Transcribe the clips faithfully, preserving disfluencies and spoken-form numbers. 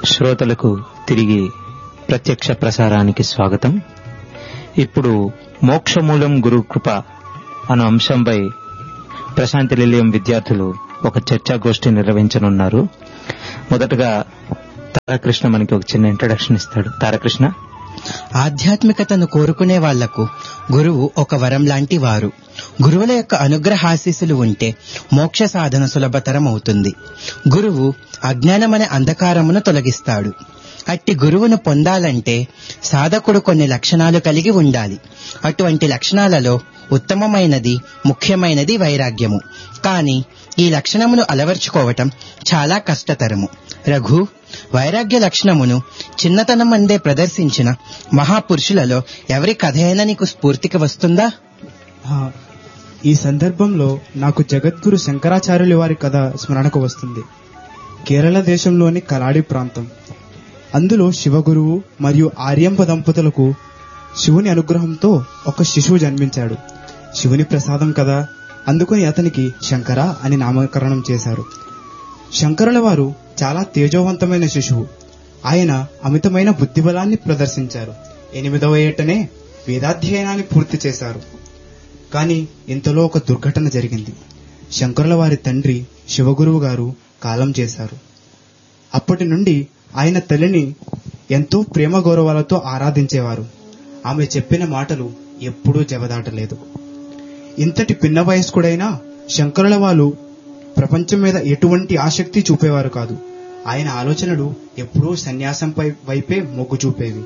శ్రోతలకు తిరిగి ప్రత్యక్ష ప్రసారానికి స్వాగతం. ఇప్పుడు మోక్షమూలం గురుకృప అనే అంశంపై ప్రశాంతి నిలయం విద్యార్థులు ఒక చర్చాగోష్ఠి నిర్వహించనున్నారు. మొదటగా తారకృష్ణ మనకి ఒక చిన్న ఇంట్రడక్షన్ ఇస్తాడు. తారకృష్ణ. ఆధ్యాత్మికతను కోరుకునే వాళ్లకు గురువు ఒక వరం లాంటి వారు. గురువుల యొక్క అనుగ్రహాశీస్సులు ఉంటే మోక్ష సాధన సులభతరం అవుతుంది. గురువు అజ్ఞానమనే అంధకారమును తొలగిస్తాడు. అట్టి గురువును పొందాలంటే సాధకుడు కొన్ని లక్షణాలు కలిగి ఉండాలి. అటువంటి లక్షణాలలో ఉత్తమమైనది, ముఖ్యమైనది వైరాగ్యము. కాని ఈ లక్షణమును అలవర్చుకోవటం చాలా కష్టతరము. రఘు, వైరాగ్య లక్షణమును చిన్నతనం అందే ప్రదర్శించిన మహాపురుషులలో ఎవరి కథ అయినా నీకు స్ఫూర్తికి వస్తుందా? ఈ సందర్భంలో నాకు జగద్గురు శంకరాచార్యుల వారి కథ స్మరణకు వస్తుంది. కేరళ దేశంలోని కలాడి ప్రాంతం. అందులో శివగురువు మరియు ఆర్యంప దంపతులకు శివుని అనుగ్రహంతో ఒక శిశువు జన్మించాడు. శివుని ప్రసాదం కదా, అందుకని అతనికి శంకర అని నామకరణం చేశారు. శంకరుల వారు చాలా తేజోవంతమైన శిశువు. ఆయన అమితమైన బుద్ధిబలాన్ని ప్రదర్శించారు. ఎనిమిదవ ఏటనే వేదాధ్యయనాన్ని పూర్తి చేశారు. కానీ ఇంతలో ఒక దుర్ఘటన జరిగింది. శంకరుల వారి తండ్రి శివగురువు గారు కాలం చేశారు. అప్పటి నుండి ఆయన తల్లిని ఎంతో ప్రేమ గౌరవాలతో ఆరాధించేవారు. ఆమె చెప్పిన మాటలు ఎప్పుడూ జవదాటలేదు. ఇంతటి పిన్న వయస్కుడైనా శంకరుల వారు ప్రపంచం మీద ఎటువంటి ఆసక్తి చూపేవారు కాదు. ఆయన ఆలోచనలు ఎప్పుడూ సన్యాసంపై వైపే మొగ్గు చూపేవి.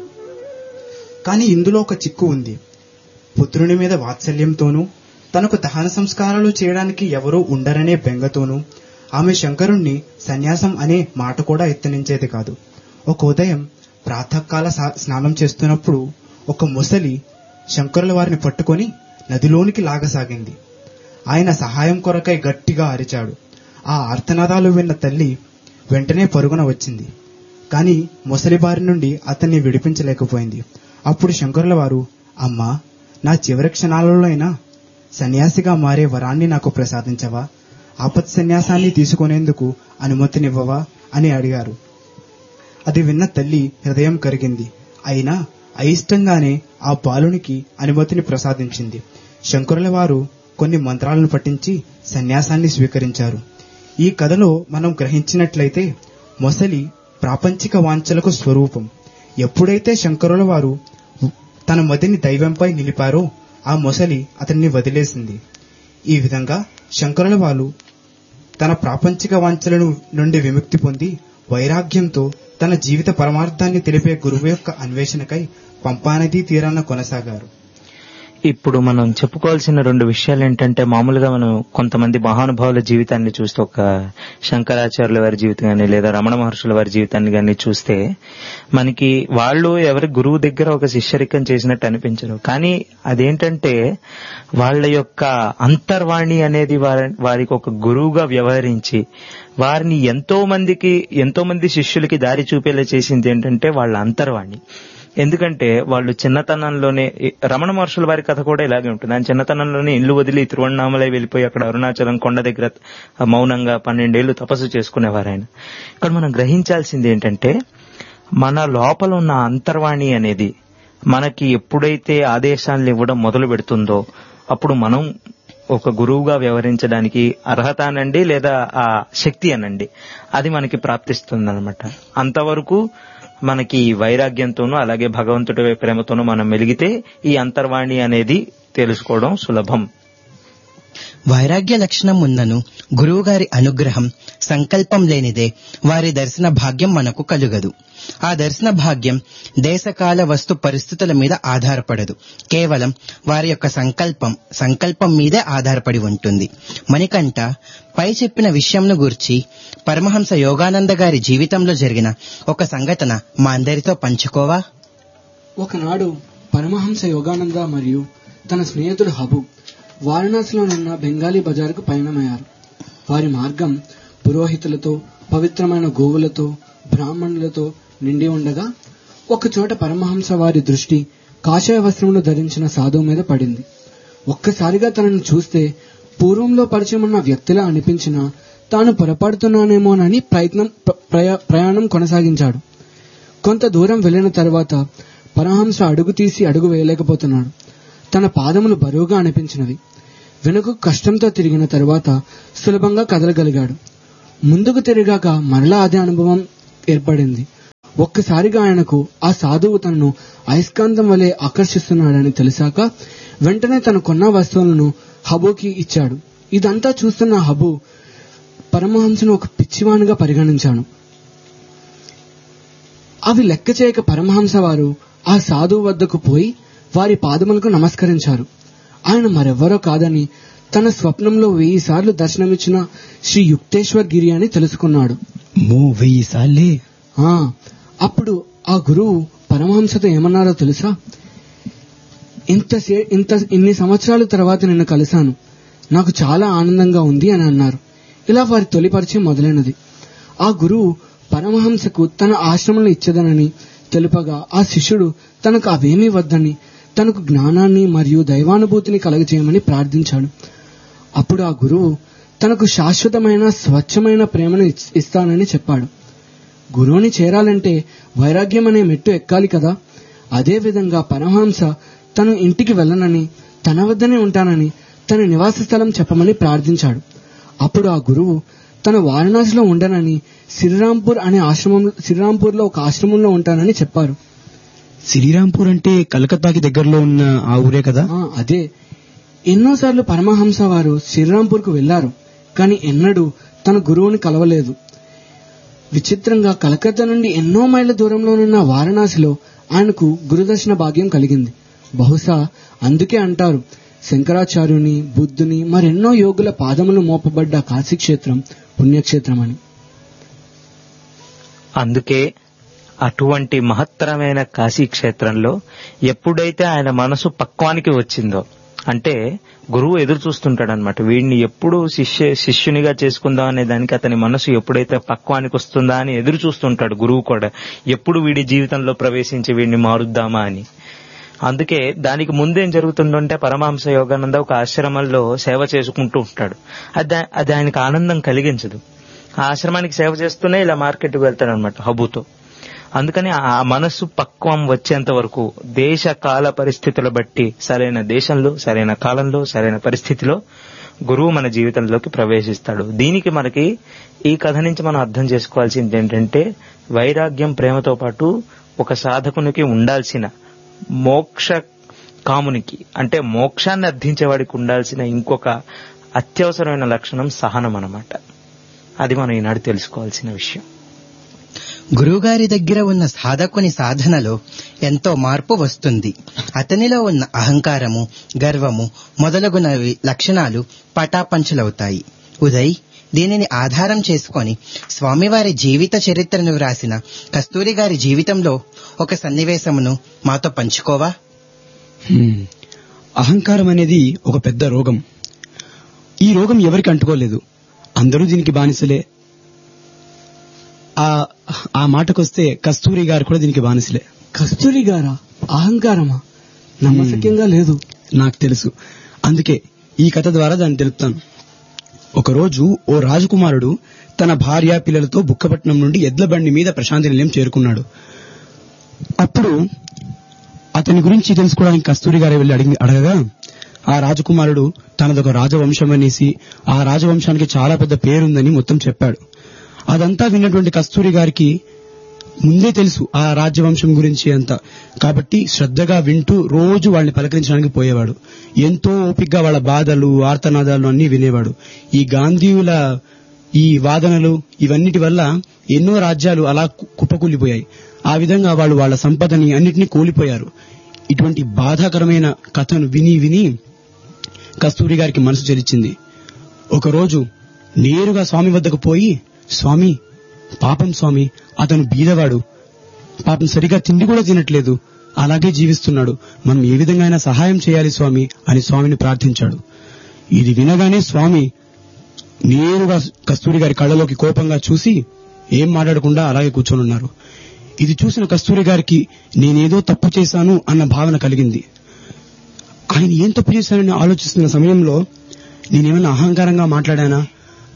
కానీ ఇందులో ఒక చిక్కు ఉంది. పుత్రుని మీద వాత్సల్యంతోనూ తనకు దహన సంస్కారాలు చేయడానికి ఎవరూ ఉండరనే బెంగతోనూ ఆమె శంకరుణ్ణి సన్యాసం అనే మాట కూడా ఎత్తనించేది కాదు. ఒక ఉదయం ప్రాతకాల స్నానం చేస్తున్నప్పుడు ఒక ముసలి శంకరుల వారిని పట్టుకొని నదిలోనికి లాగసాగింది. ఆయన సహాయం కొరకై గట్టిగా అరిచాడు. ఆ ఆర్తనాదాలు విన్న తల్లి వెంటనే పరుగున వచ్చింది. కాని ముసలి బారి నుండి అతన్ని విడిపించలేకపోయింది. అప్పుడు శంకరుల వారు, అమ్మా, నా చివరి క్షణాలలోనైనా సన్యాసిగా మారే వరాన్ని నాకు ప్రసాదించవా? ఆపత్ సన్యాసాన్ని తీసుకునేందుకు అనుమతినివ్వవా అని అడిగారు. అది విన్న తల్లి హృదయం కరిగింది. అయినా అయిష్టంగానే ఆ బాలునికి అనుమతిని ప్రసాదించింది. శంకరుల వారు కొన్ని మంత్రాలను పఠించి సన్యాసాన్ని స్వీకరించారు. ఈ కథలో మనం గ్రహించినట్లయితే మొసలి ప్రాపంచిక వాంఛలకు స్వరూపం. ఎప్పుడైతే శంకరుల వారు తన మదిని దైవంపై నిలిపారో ఆ మొసలి అతన్ని వదిలేసింది. ఈ విధంగా శంకరుల వారు తన ప్రాపంచిక వాంఛలను నుండి విముక్తి పొంది వైరాగ్యంతో తన జీవిత పరమార్థాన్ని తెలిపే గురువు యొక్క అన్వేషణకై పంపానదీ తీరాన కొనసాగారు. ఇప్పుడు మనం చెప్పుకోవాల్సిన రెండు విషయాలు ఏంటంటే, మామూలుగా మనం కొంతమంది మహానుభావుల జీవితాన్ని చూస్తే, ఒక శంకరాచార్యుల వారి జీవితం కానీ లేదా రమణ మహర్షుల వారి జీవితాన్ని కానీ చూస్తే మనకి వాళ్ళు ఎవరి గురువు దగ్గర ఒక శిష్యరికం చేసినట్టు అనిపించరు. కానీ అదేంటంటే వాళ్ళ యొక్క అంతర్వాణి అనేది వారి వారికి ఒక గురువుగా వ్యవహరించి వారిని ఎంతో మందికి ఎంతో మంది శిష్యులకి దారి చూపేలా చేసింది ఏంటంటే వాళ్ళ అంతర్వాణి. ఎందుకంటే వాళ్ళు చిన్నతనంలోనే, రమణ మహర్షుల వారి కథ కూడా ఇలాగే ఉంటుంది. ఆయన చిన్నతనంలోనే ఇల్లు వదిలి తిరువణామలై వెళ్ళిపోయి అక్కడ అరుణాచలం కొండ దగ్గర మౌనంగా పన్నెండేళ్లు తపస్సు చేసుకునేవారు ఆయన. ఇక్కడ మనం గ్రహించాల్సింది ఏంటంటే, మన లోపల ఉన్న అంతర్వాణి అనేది మనకి ఎప్పుడైతే ఆదేశాలను ఇవ్వడం మొదలు పెడుతుందో అప్పుడు మనం ఒక గురువుగా వ్యవహరించడానికి అర్హత అనండి లేదా ఆ శక్తి అనండి, అది మనకి ప్రాప్తిస్తుంది అనమాట. అంతవరకు మనకి వైరాగ్యంతోనూ అలాగే భగవంతుడి ప్రేమతోనూ మనం మెలిగితే ఈ అంతర్వాణి అనేది తెలుసుకోవడం సులభం. వైరాగ్య లక్షణం ఉన్నను గురువు గారి అనుగ్రహం, సంకల్పం లేనిదే వారి దర్శన భాగ్యం మనకు కలుగదు. ఆ దర్శన భాగ్యం దేశకాల వస్తు పరిస్థితుల మీద ఆధారపడదు. కేవలం వారి యొక్క సంకల్పం సంకల్పం మీదే ఆధారపడి ఉంటుంది. మణికంఠ, పై చెప్పిన విషయంను గూర్చి పరమహంస యోగానంద గారి జీవితంలో జరిగిన ఒక సంఘటన మా అందరితో పంచుకోవా? ఒకనాడు పరమహంస యోగానంద మరియు తన స్నేహితుడు హబు వారణాసిలోనున్న బెంగాలీ బజారుకు పయనమయ్యారు. వారి మార్గం పురోహితులతో, పవిత్రమైన గోవులతో, బ్రాహ్మణులతో నిండి ఉండగా ఒకచోట పరమహంస వారి దృష్టి కాషాయ వస్త్రములు ధరించిన సాధువు మీద పడింది. ఒక్కసారిగా తనను చూస్తే పూర్వంలో పరిచయం ఉన్న వ్యక్తిలా అనిపించిన తాను పొరపడుతున్నానేమోనని ప్రయత్నం ప్రయా- ప్రయాణం కొనసాగించాడు. కొంత దూరం వెళ్లిన తర్వాత పరమహంస అడుగు తీసి అడుగు వేయలేకపోతున్నాడు. తన పాదములు బరువుగా అనిపించినవి. వెనుక కష్టంతో తిరిగిన తరువాత సులభంగా కదలగలిగాడు. ముందుకు తిరిగాక మరలా అదే అనుభవం ఏర్పడింది. ఒక్కసారిగా ఆయనకు ఆ సాధువు తనను అయస్కాంతం వలె ఆకర్షిస్తున్నాడని తెలిసాక వెంటనే తను కొన్న వస్తువులను హబుకి ఇచ్చాడు. ఇదంతా చూస్తున్న హబు పరమహంసను ఒక పిచ్చివానిగా పరిగణించాడు. అవి లెక్క చేయక పరమహంస వారు ఆ సాధువు వద్దకు పోయి వారి పాదములకు నమస్కరించారు. ఆయన మరెవ్వరో కాదని తన స్వప్నంలో వెయ్యి సార్లు దర్శనమిచ్చిన శ్రీ యుక్తేశ్వర్ గిరి అని తెలుసుకున్నాడు. మో వెయ్యి సార్లే. ఆ అప్పుడు ఆ గురువు పరమహంసతో ఏమన్నారో తెలుసా? ఇంత ఇంత ఇన్ని సంవత్సరాల తర్వాత నిన్ను కలిశాను, నాకు చాలా ఆనందంగా ఉంది అని అన్నారు. ఇలా వారి తొలి పరిచయం మొదలైనది. ఆ గురువు పరమహంసకు తన ఆశ్రమంలో ఇచ్చేదనని తెలుపగా ఆ శిష్యుడు తనకు అవేమీ వద్దని తనకు జ్ఞానాన్ని మరియు దైవానుభూతిని కలగజేయమని ప్రార్థించాడు. అప్పుడు ఆ గురువు తనకు శాశ్వతమైన స్వచ్ఛమైన ప్రేమను ఇస్తానని చెప్పాడు. గురువుని చేరాలంటే వైరాగ్యం అనే మెట్టు ఎక్కాలి కదా. అదే విధంగా పరమహంస తను ఇంటికి వెళ్ళనని, తన వద్దనే ఉంటానని, తన నివాస స్థలం చెప్పమని ప్రార్థించాడు. అప్పుడు ఆ గురువు తన వారణాసిలో ఉండనని, శ్రీరాంపూర్ అనే ఆశ్రమం శ్రీరాంపూర్ లో ఒక ఆశ్రమంలో ఉంటానని చెప్పారు. శ్రీరాంపూర్ అంటే కలకత్తాకి దగ్గరలో ఉన్న ఆ ఊరే కదా? ఆ, అదే. ఎన్నోసార్లు పరమహంస వారు శ్రీరాంపూర్ కు వెళ్లారు, కానీ ఎన్నడూ తన గురువుని కలవలేదు. విచిత్రంగా కలకత్తా నుండి ఎన్నో మైళ్ళ దూరంలోనున్న వారణాసిలో ఆయనకు గురుదర్శన భాగ్యం కలిగింది. బహుశా అందుకే అంటారు శంకరాచార్యుని, బుద్ధుని, మరెన్నో యోగుల పాదములు మోపబడ్డ కాశీక్షేత్రం పుణ్యక్షేత్రం అని. అందుకే అటువంటి మహత్తరమైన కాశీ క్షేత్రంలో ఎప్పుడైతే ఆయన మనసు పక్వానికి వచ్చిందో, అంటే గురువు ఎదురు చూస్తుంటాడు అనమాట. వీడిని ఎప్పుడు శిష్య శిష్యునిగా చేసుకుందాం అనే దానికి అతని మనసు ఎప్పుడైతే పక్వానికి వస్తుందా అని ఎదురు చూస్తుంటాడు గురువు కూడా, ఎప్పుడు వీడి జీవితంలో ప్రవేశించి వీడిని మారుద్దామా అని. అందుకే దానికి ముందేం జరుగుతుందంటే పరమహంస యోగానంద ఒక ఆశ్రమంలో సేవ చేసుకుంటూ ఉంటాడు. అది అది ఆయనకు ఆనందం కలిగించదు. ఆ ఆశ్రమానికి సేవ చేస్తూనే ఇలా మార్కెట్కి వెళ్తాడు అనమాట హబుతో. అందుకని ఆ మనస్సు పక్వం వచ్చేంత వరకు దేశ కాల పరిస్థితుల బట్టి సరైన దేశంలో, సరైన కాలంలో, సరైన పరిస్థితిలో గురువు మన జీవితంలోకి ప్రవేశిస్తాడు. దీనికి మనకి ఈ కథ నుంచి మనం అర్థం చేసుకోవాల్సింది ఏంటంటే, వైరాగ్యం ప్రేమతో పాటు ఒక సాధకునికి ఉండాల్సిన, మోక్ష కామునికి అంటే మోక్షాన్ని అర్థించేవాడికి ఉండాల్సిన ఇంకొక అత్యవసరమైన లక్షణం సహనం అన్నమాట. అది మనం ఈనాడు తెలుసుకోవాల్సిన విషయం. గురువుగారి దగ్గర ఉన్న సాధకుని సాధనలో ఎంతో మార్పు వస్తుంది. అతనిలో ఉన్న అహంకారము, గర్వము మొదలగునవి లక్షణాలు పటాపంచలవుతాయి. ఉదయ్, దీనిని ఆధారం చేసుకొని స్వామివారి జీవిత చరిత్రను వ్రాసిన కస్తూరి గారి జీవితంలో ఒక సన్నివేశమును మాతో పంచుకోవా? హ్మ్. అహంకారం అనేది ఒక పెద్ద రోగం. ఈ రోగం ఎవరికి అంటుకోలేదు, అందరూ దీనికి బానిసలే. ఆ ఆ మాటకొస్తే కస్తూరి గారు కూడా దీనికి బానిసలే. కస్తూరి గారా? అహంకారమా? నమ్మశక్యంగా లేదు. నాకు తెలుసు, అందుకే ఈ కథ ద్వారా దాన్ని తెలుపుతాను. ఒకరోజు ఓ రాజకుమారుడు తన భార్య పిల్లలతో బుక్కపట్నం నుండి ఎడ్ల బండి మీద ప్రశాంతి నిలయం చేరుకున్నాడు. అప్పుడు అతని గురించి తెలుసుకోవడానికి కస్తూరి గారు వెళ్లి అడిగి అడగగా ఆ రాజకుమారుడు తనదొక రాజవంశం అనేసి, ఆ రాజవంశానికి చాలా పెద్ద పేరుందని మొత్తం చెప్పాడు. అదంతా విన్నటువంటి కస్తూరి గారికి ముందే తెలుసు ఆ రాజ్యవంశం గురించి అంతా. కాబట్టి శ్రద్ధగా వింటూ రోజు వాళ్ళని పలకరించడానికి పోయేవాడు. ఎంతో ఓపికగా వాళ్ళ బాధలు, ఆర్తనాదాలు అన్ని వినేవాడు. ఈ గాంధీయుల ఈ వాదనలు ఇవన్నిటి వల్ల ఎన్నో రాజ్యాలు అలా కుప్పకూలిపోయాయి. ఆ విధంగా వాళ్ళు వాళ్ళ సంపదని అన్నిటినీ కోల్పోయారు. ఇటువంటి బాధాకరమైన కథను విని విని కస్తూరి గారికి మనసు చెలిచింది. ఒకరోజు నేరుగా స్వామి వద్దకు పోయి, స్వామి, పాపం స్వామి, అతను బీదవాడు, పాపం సరిగా తిండి కూడా తినట్లేదు, అలాగే జీవిస్తున్నాడు, మనం ఏ విధంగా అయినా సహాయం చేయాలి స్వామి అని స్వామిని ప్రార్థించాడు. ఇది వినగానే స్వామి నేరుగా కస్తూరి గారి కళ్ళలోకి కోపంగా చూసి ఏం మాట్లాడకుండా అలాగే కూర్చొనున్నారు. ఇది చూసిన కస్తూరి గారికి నేనేదో తప్పు చేశాను అన్న భావన కలిగింది. ఆయన ఏం తప్పు చేశానని ఆలోచిస్తున్న సమయంలో నేనేమైనా అహంకారంగా మాట్లాడానా,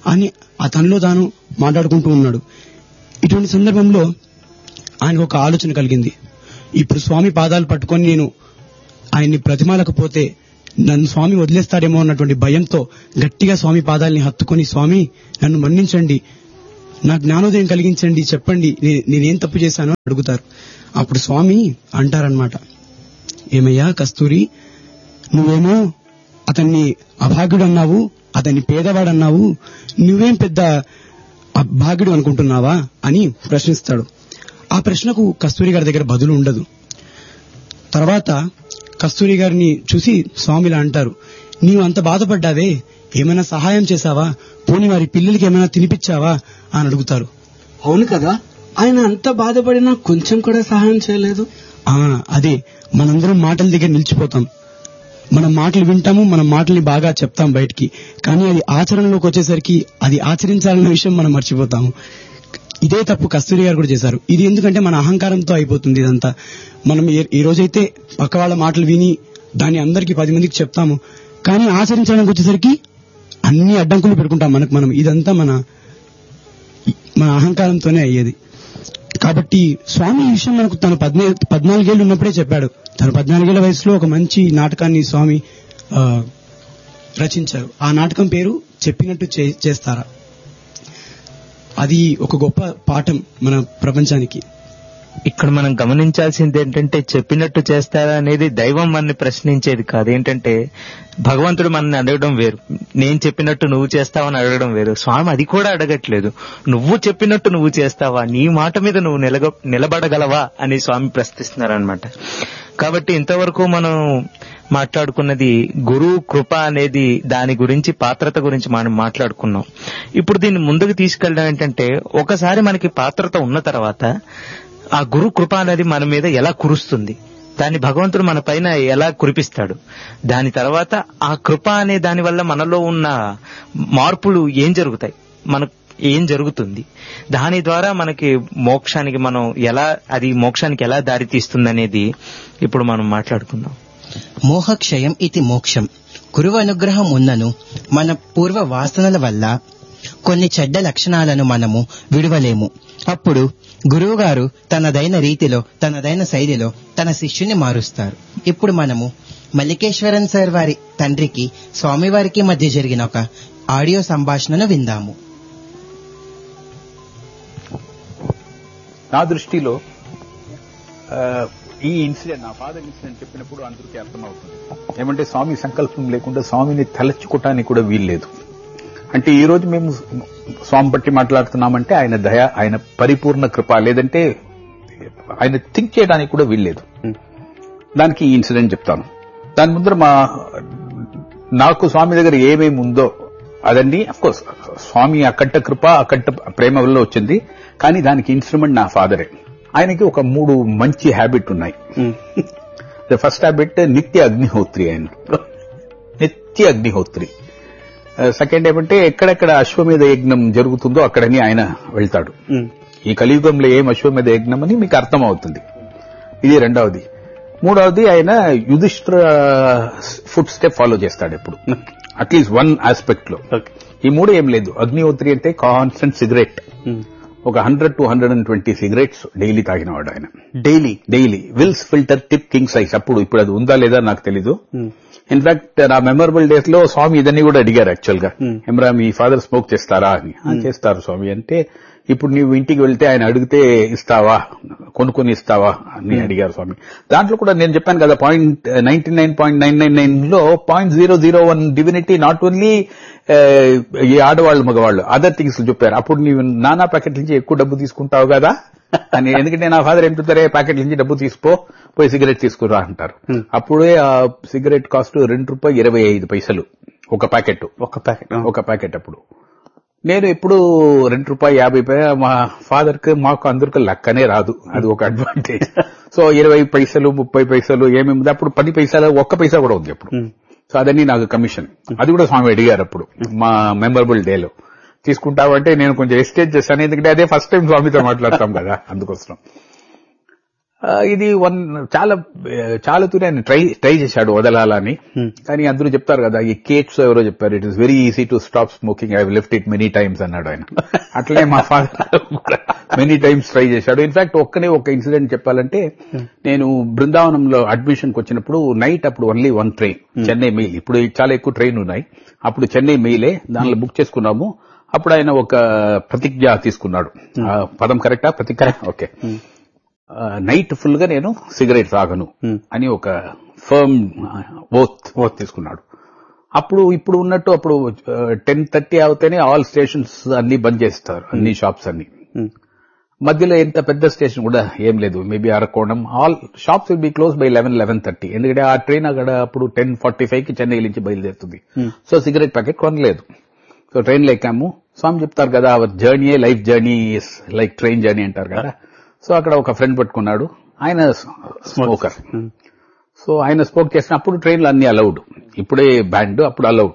అని ఆ తనలో తాను మాట్లాడుకుంటూ ఉన్నాడు. ఇటువంటి సందర్భంలో ఆయనకు ఒక ఆలోచన కలిగింది. ఇప్పుడు స్వామి పాదాలు పట్టుకొని నేను ఆయన్ని ప్రతిమాలకపోతే నన్ను స్వామి వదిలేస్తాడేమో అన్నటువంటి భయంతో గట్టిగా స్వామి పాదాలని హత్తుకొని, స్వామి నన్ను మన్నించండి, నాకు జ్ఞానోదయం కలిగించండి, చెప్పండి నేనేం తప్పు చేశానో అడుగుతారు. అప్పుడు స్వామి అంటారనమాట, ఏమయ్యా కస్తూరి, నువ్వేమో అతన్ని అభాగ్యుడు అన్నావు, అతన్ని పేదవాడన్నావు, నువ్వేం పెద్ద అభాగ్యుడు అనుకుంటున్నావా అని ప్రశ్నిస్తాడు. ఆ ప్రశ్నకు కస్తూరి గారి దగ్గర బదులు ఉండదు. తర్వాత కస్తూరి గారిని చూసి స్వామిలా అంటారు, నీవు అంత బాధపడ్డావే, ఏమైనా సహాయం చేశావా, పోనీ వారి పిల్లలకి ఏమైనా తినిపించావా అని అడుగుతారు. అవును కదా, ఆయన అంత బాధపడినా కొంచెం కూడా సహాయం చేయలేదు. ఆ అదే, మనందరం మాటల దగ్గర నిలిచిపోతాం. మనం మాటలు వింటాము, మన మాటల్ని బాగా చెప్తాం బయటికి, కానీ అది ఆచరణలోకి వచ్చేసరికి అది ఆచరించాలన్న విషయం మనం మర్చిపోతాము. ఇదే తప్పు కస్తూరి గారు కూడా చేశారు. ఇది ఎందుకంటే మన అహంకారంతో అయిపోతుంది ఇదంతా. మనం ఈ రోజైతే పక్క వాళ్ళ మాటలు విని దాన్ని అందరికీ పది మందికి చెప్తాము, కానీ ఆచరించడానికి వచ్చేసరికి అన్ని అడ్డంకులు పెట్టుకుంటాం మనకు మనం. ఇదంతా మన మన అహంకారంతోనే అయ్యేది. కాబట్టి స్వామి ఈ విషయం మనకు తను పద్నా పద్నాలుగేళ్లు ఉన్నప్పుడే చెప్పాడు. తను పద్నాలుగేళ్ల వయసులో ఒక మంచి నాటకాన్ని స్వామి రచించారు. ఆ నాటకం పేరు చెప్పినట్టు చేస్తారా. అది ఒక గొప్ప పాఠం మన ప్రపంచానికి. ఇక్కడ మనం గమనించాల్సింది ఏంటంటే, చెప్పినట్టు చేస్తారా అనేది దైవం మనని ప్రశ్నించేది కాదు. ఏంటంటే భగవంతుడు మనల్ని అడగడం వేరు, నేను చెప్పినట్టు నువ్వు చేస్తావని అడగడం వేరు. స్వామి అది కూడా అడగట్లేదు, నువ్వు చెప్పినట్టు నువ్వు చేస్తావా, నీ మాట మీద నువ్వు నిలగ నిలబడగలవా అని స్వామి ప్రశ్నిస్తున్నారనమాట. కాబట్టి ఇంతవరకు మనం మాట్లాడుకున్నది గురువు కృప అనేది, దాని గురించి పాత్రత గురించి మనం మాట్లాడుకున్నాం. ఇప్పుడు దీన్ని ముందుకు తీసుకెళ్ళడం ఏంటంటే, ఒకసారి మనకి పాత్రత ఉన్న తర్వాత ఆ గురు కృప అనేది మన మీద ఎలా కురుస్తుంది, దాన్ని భగవంతుడు మన పైన ఎలా కురిపిస్తాడు, దాని తర్వాత ఆ కృప అనే దాని వల్ల మనలో ఉన్న మార్పులు ఏం జరుగుతాయి, మనకు ఏం జరుగుతుంది, దాని ద్వారా మనకి మోక్షానికి మనం ఎలా, అది మోక్షానికి ఎలా దారి తీస్తుంది అనేది ఇప్పుడు మనం మాట్లాడుకుందాం. మోహక్షయం ఇది మోక్షం. గురువు అనుగ్రహం ఉన్నను మన పూర్వ వాసనల వల్ల కొన్ని చెడ్డ లక్షణాలను మనము విడువలేము. అప్పుడు గురువు గారు తనదైన రీతిలో, తనదైన శైలిలో తన శిష్యుని మారుస్తారు. ఇప్పుడు మనము మల్లికేశ్వరన్ సార్ వారి తండ్రికి స్వామివారికి మధ్య జరిగిన ఒక ఆడియో సంభాషణను విందాము. నా దృష్టిలో ఈ ఇన్సిడెంట్, నా ఫాదర్ ఇన్సిడెంట్ చెప్పినప్పుడు అందరికీ అర్థమవుతుంది. ఏమంటే స్వామి సంకల్పం లేకుండా స్వామిని తలచుకోవటానికి కూడా వీల్లేదు. అంటే ఈ రోజు మేము స్వామి బట్టి మాట్లాడుతున్నామంటే ఆయన దయ, ఆయన పరిపూర్ణ కృప, లేదంటే ఆయన థింక్ చేయడానికి కూడా వీల్లేదు. దానికి ఈ ఇన్సిడెంట్ చెప్తాను. దాని ముందర మా నాకు స్వామి దగ్గర ఏమేమి ఉందో అదండి. అఫ్కోర్స్ స్వామి అకంట కృప, అకంట ప్రేమ వల్ల వచ్చింది, కానీ దానికి ఇన్స్ట్రుమెంట్ నా ఫాదరే. ఆయనకి ఒక మూడు మంచి హ్యాబిట్ ఉన్నాయి. ద ఫస్ట్ హ్యాబిట్ నిత్య అగ్నిహోత్రి. ఆయన నిత్య అగ్నిహోత్రి. సెకండ్ ఏమంటే ఎక్కడెక్కడ అశ్వమేధ యజ్ఞం జరుగుతుందో అక్కడని ఆయన వెళ్తాడు. ఈ కలియుగంలో ఏం అశ్వమేధ యజ్ఞం అని మీకు అర్థం అవుతుంది. ఇది రెండవది. మూడవది ఆయన యుధిష్ఠిర ఫుట్ స్టెప్ ఫాలో చేస్తాడు ఎప్పుడు, అట్లీస్ట్ వన్ ఆస్పెక్ట్ లో. ఈ మూడు ఏం లేదు. అగ్నిహోత్రి అంటే కాన్స్టెంట్ సిగరెట్, ఒక hundred to hundred and twenty cigarettes daily తాగినవాడు ఆయన. Daily daily wills filter tip king size. అప్పుడు ఇప్పుడు అది ఉందా లేదా నాకు తెలీదు. ఇన్ఫాక్ట్ నా మెమరబుల్ డేస్ లో స్వామి ఇదన్నీ కూడా అడిగారు యాక్చువల్ గా, ఎమ్రా మీ ఫాదర్ స్మోక్ చేస్తారా అని. చేస్తారు స్వామి అంటే, ఇప్పుడు నీవు ఇంటికి వెళ్తే ఆయన అడిగితే ఇస్తావా, కొనుక్కొని ఇస్తావా అని అడిగారు స్వామి. దాంట్లో కూడా నేను చెప్పాను కదా, point ninety nine point nine nine nine లో point zero zero one divinity not only ఈ ఆడవాళ్ళు మగవాళ్ళు అదర్ థింగ్స్ చెప్పారు. అప్పుడు నీవు నానా ప్యాకెట్ నుంచి ఎక్కువ డబ్బు తీసుకుంటావు కదా అని. ఎందుకంటే నా ఫాదర్ ఏం చెప్తారే, ప్యాకెట్ నుంచి డబ్బు తీసుకో, పోయి సిగరెట్ తీసుకురా అంటారు. అప్పుడే ఆ సిగరెట్ కాస్ట్ రెండు రూపాయలు ఇరవై ఐదు పైసలు ఒక ప్యాకెట్. ఒక ప్యాకెట్ ఒక ప్యాకెట్ అప్పుడు. నేను ఎప్పుడు రెండు రూపాయలు యాభై పైసలు. మా ఫాదర్ కి మాకు అందరికి లక్కనే రాదు, అది ఒక అడ్వాంటేజ్. సో ఇరవై పైసలు ముప్పై పైసలు ఏమేమి, అప్పుడు పది పైసలు ఒక్క పైసా కూడా ఉంది అప్పుడు. సో అదని నాకు కమిషన్. అది కూడా స్వామి అడిగారు అప్పుడు మా మెమరబుల్ డేలో. తీసుకుంటావంటే నేను కొంచెం ఎస్టేజ్ చేశాను, ఎందుకంటే అదే ఫస్ట్ టైం స్వామితో మాట్లాడతాం కదా, అందుకోసం. ఇది వన్ చాలా చాలా తూరి ఆయన ట్రై ట్రై చేశాడు వదలాలని, కానీ అందరూ చెప్తారు కదా, ఈ కేట్స్ ఎవరో చెప్పారు, it is very easy to stop smoking, I have left it many times అన్నాడు ఆయన. అట్లనే మా ఫాదర్ మెనీ టైమ్స్ ట్రై చేశాడు. ఇన్ఫాక్ట్ ఒక్కనే ఒక ఇన్సిడెంట్ చెప్పాలంటే, నేను బృందావనంలో అడ్మిషన్కి వచ్చినప్పుడు నైట్ అప్పుడు only one train, Chennai mail. ఇప్పుడు చాలా ఎక్కువ ట్రైన్ ఉన్నాయి, అప్పుడు చెన్నై మెయిలే, దానిలో బుక్ చేసుకున్నాము. అప్పుడు ఆయన ఒక ప్రతిజ్ఞ తీసుకున్నాడు. పదం కరెక్టా? ప్రతిజ్ఞ, ఓకే. నైట్ ఫుల్ గా నేను సిగరెట్ తాగను అని ఒక ఫర్మ్ ఓత్ ఓత్ తీసుకున్నాడు. అప్పుడు ఇప్పుడు ఉన్నట్టు అప్పుడు టెన్ థర్టీ అవుతేనే ఆల్ స్టేషన్స్ అన్ని బంద్ చేస్తారు, అన్ని షాప్స్ అన్ని. మధ్యలో ఎంత పెద్ద స్టేషన్ కూడా ఏం లేదు, maybe Arakkonam, all shops will be close by eleven eleven thirty ఎందుకంటే ఆ ట్రైన్ అక్కడ అప్పుడు టెన్ ఫార్టీ ఫైవ్ కి చెన్నై నుంచి బయలుదేరుతుంది. సో సిగరెట్ ప్యాకెట్ కొనలేదు. సో ట్రైన్ లో ఎక్కాము. స్వామి చెప్తారు కదా, hour journey life journey like train journey అంటారు కదా. సో అక్కడ ఒక ఫ్రెండ్ పట్టుకున్నాడు, ఆయన స్మోకర్. సో ఆయన స్మోక్ చేసినప్పుడు ట్రైన్లు అన్ని అలౌడ్, ఇప్పుడే బ్యాండ్, అప్పుడు అలౌడ్.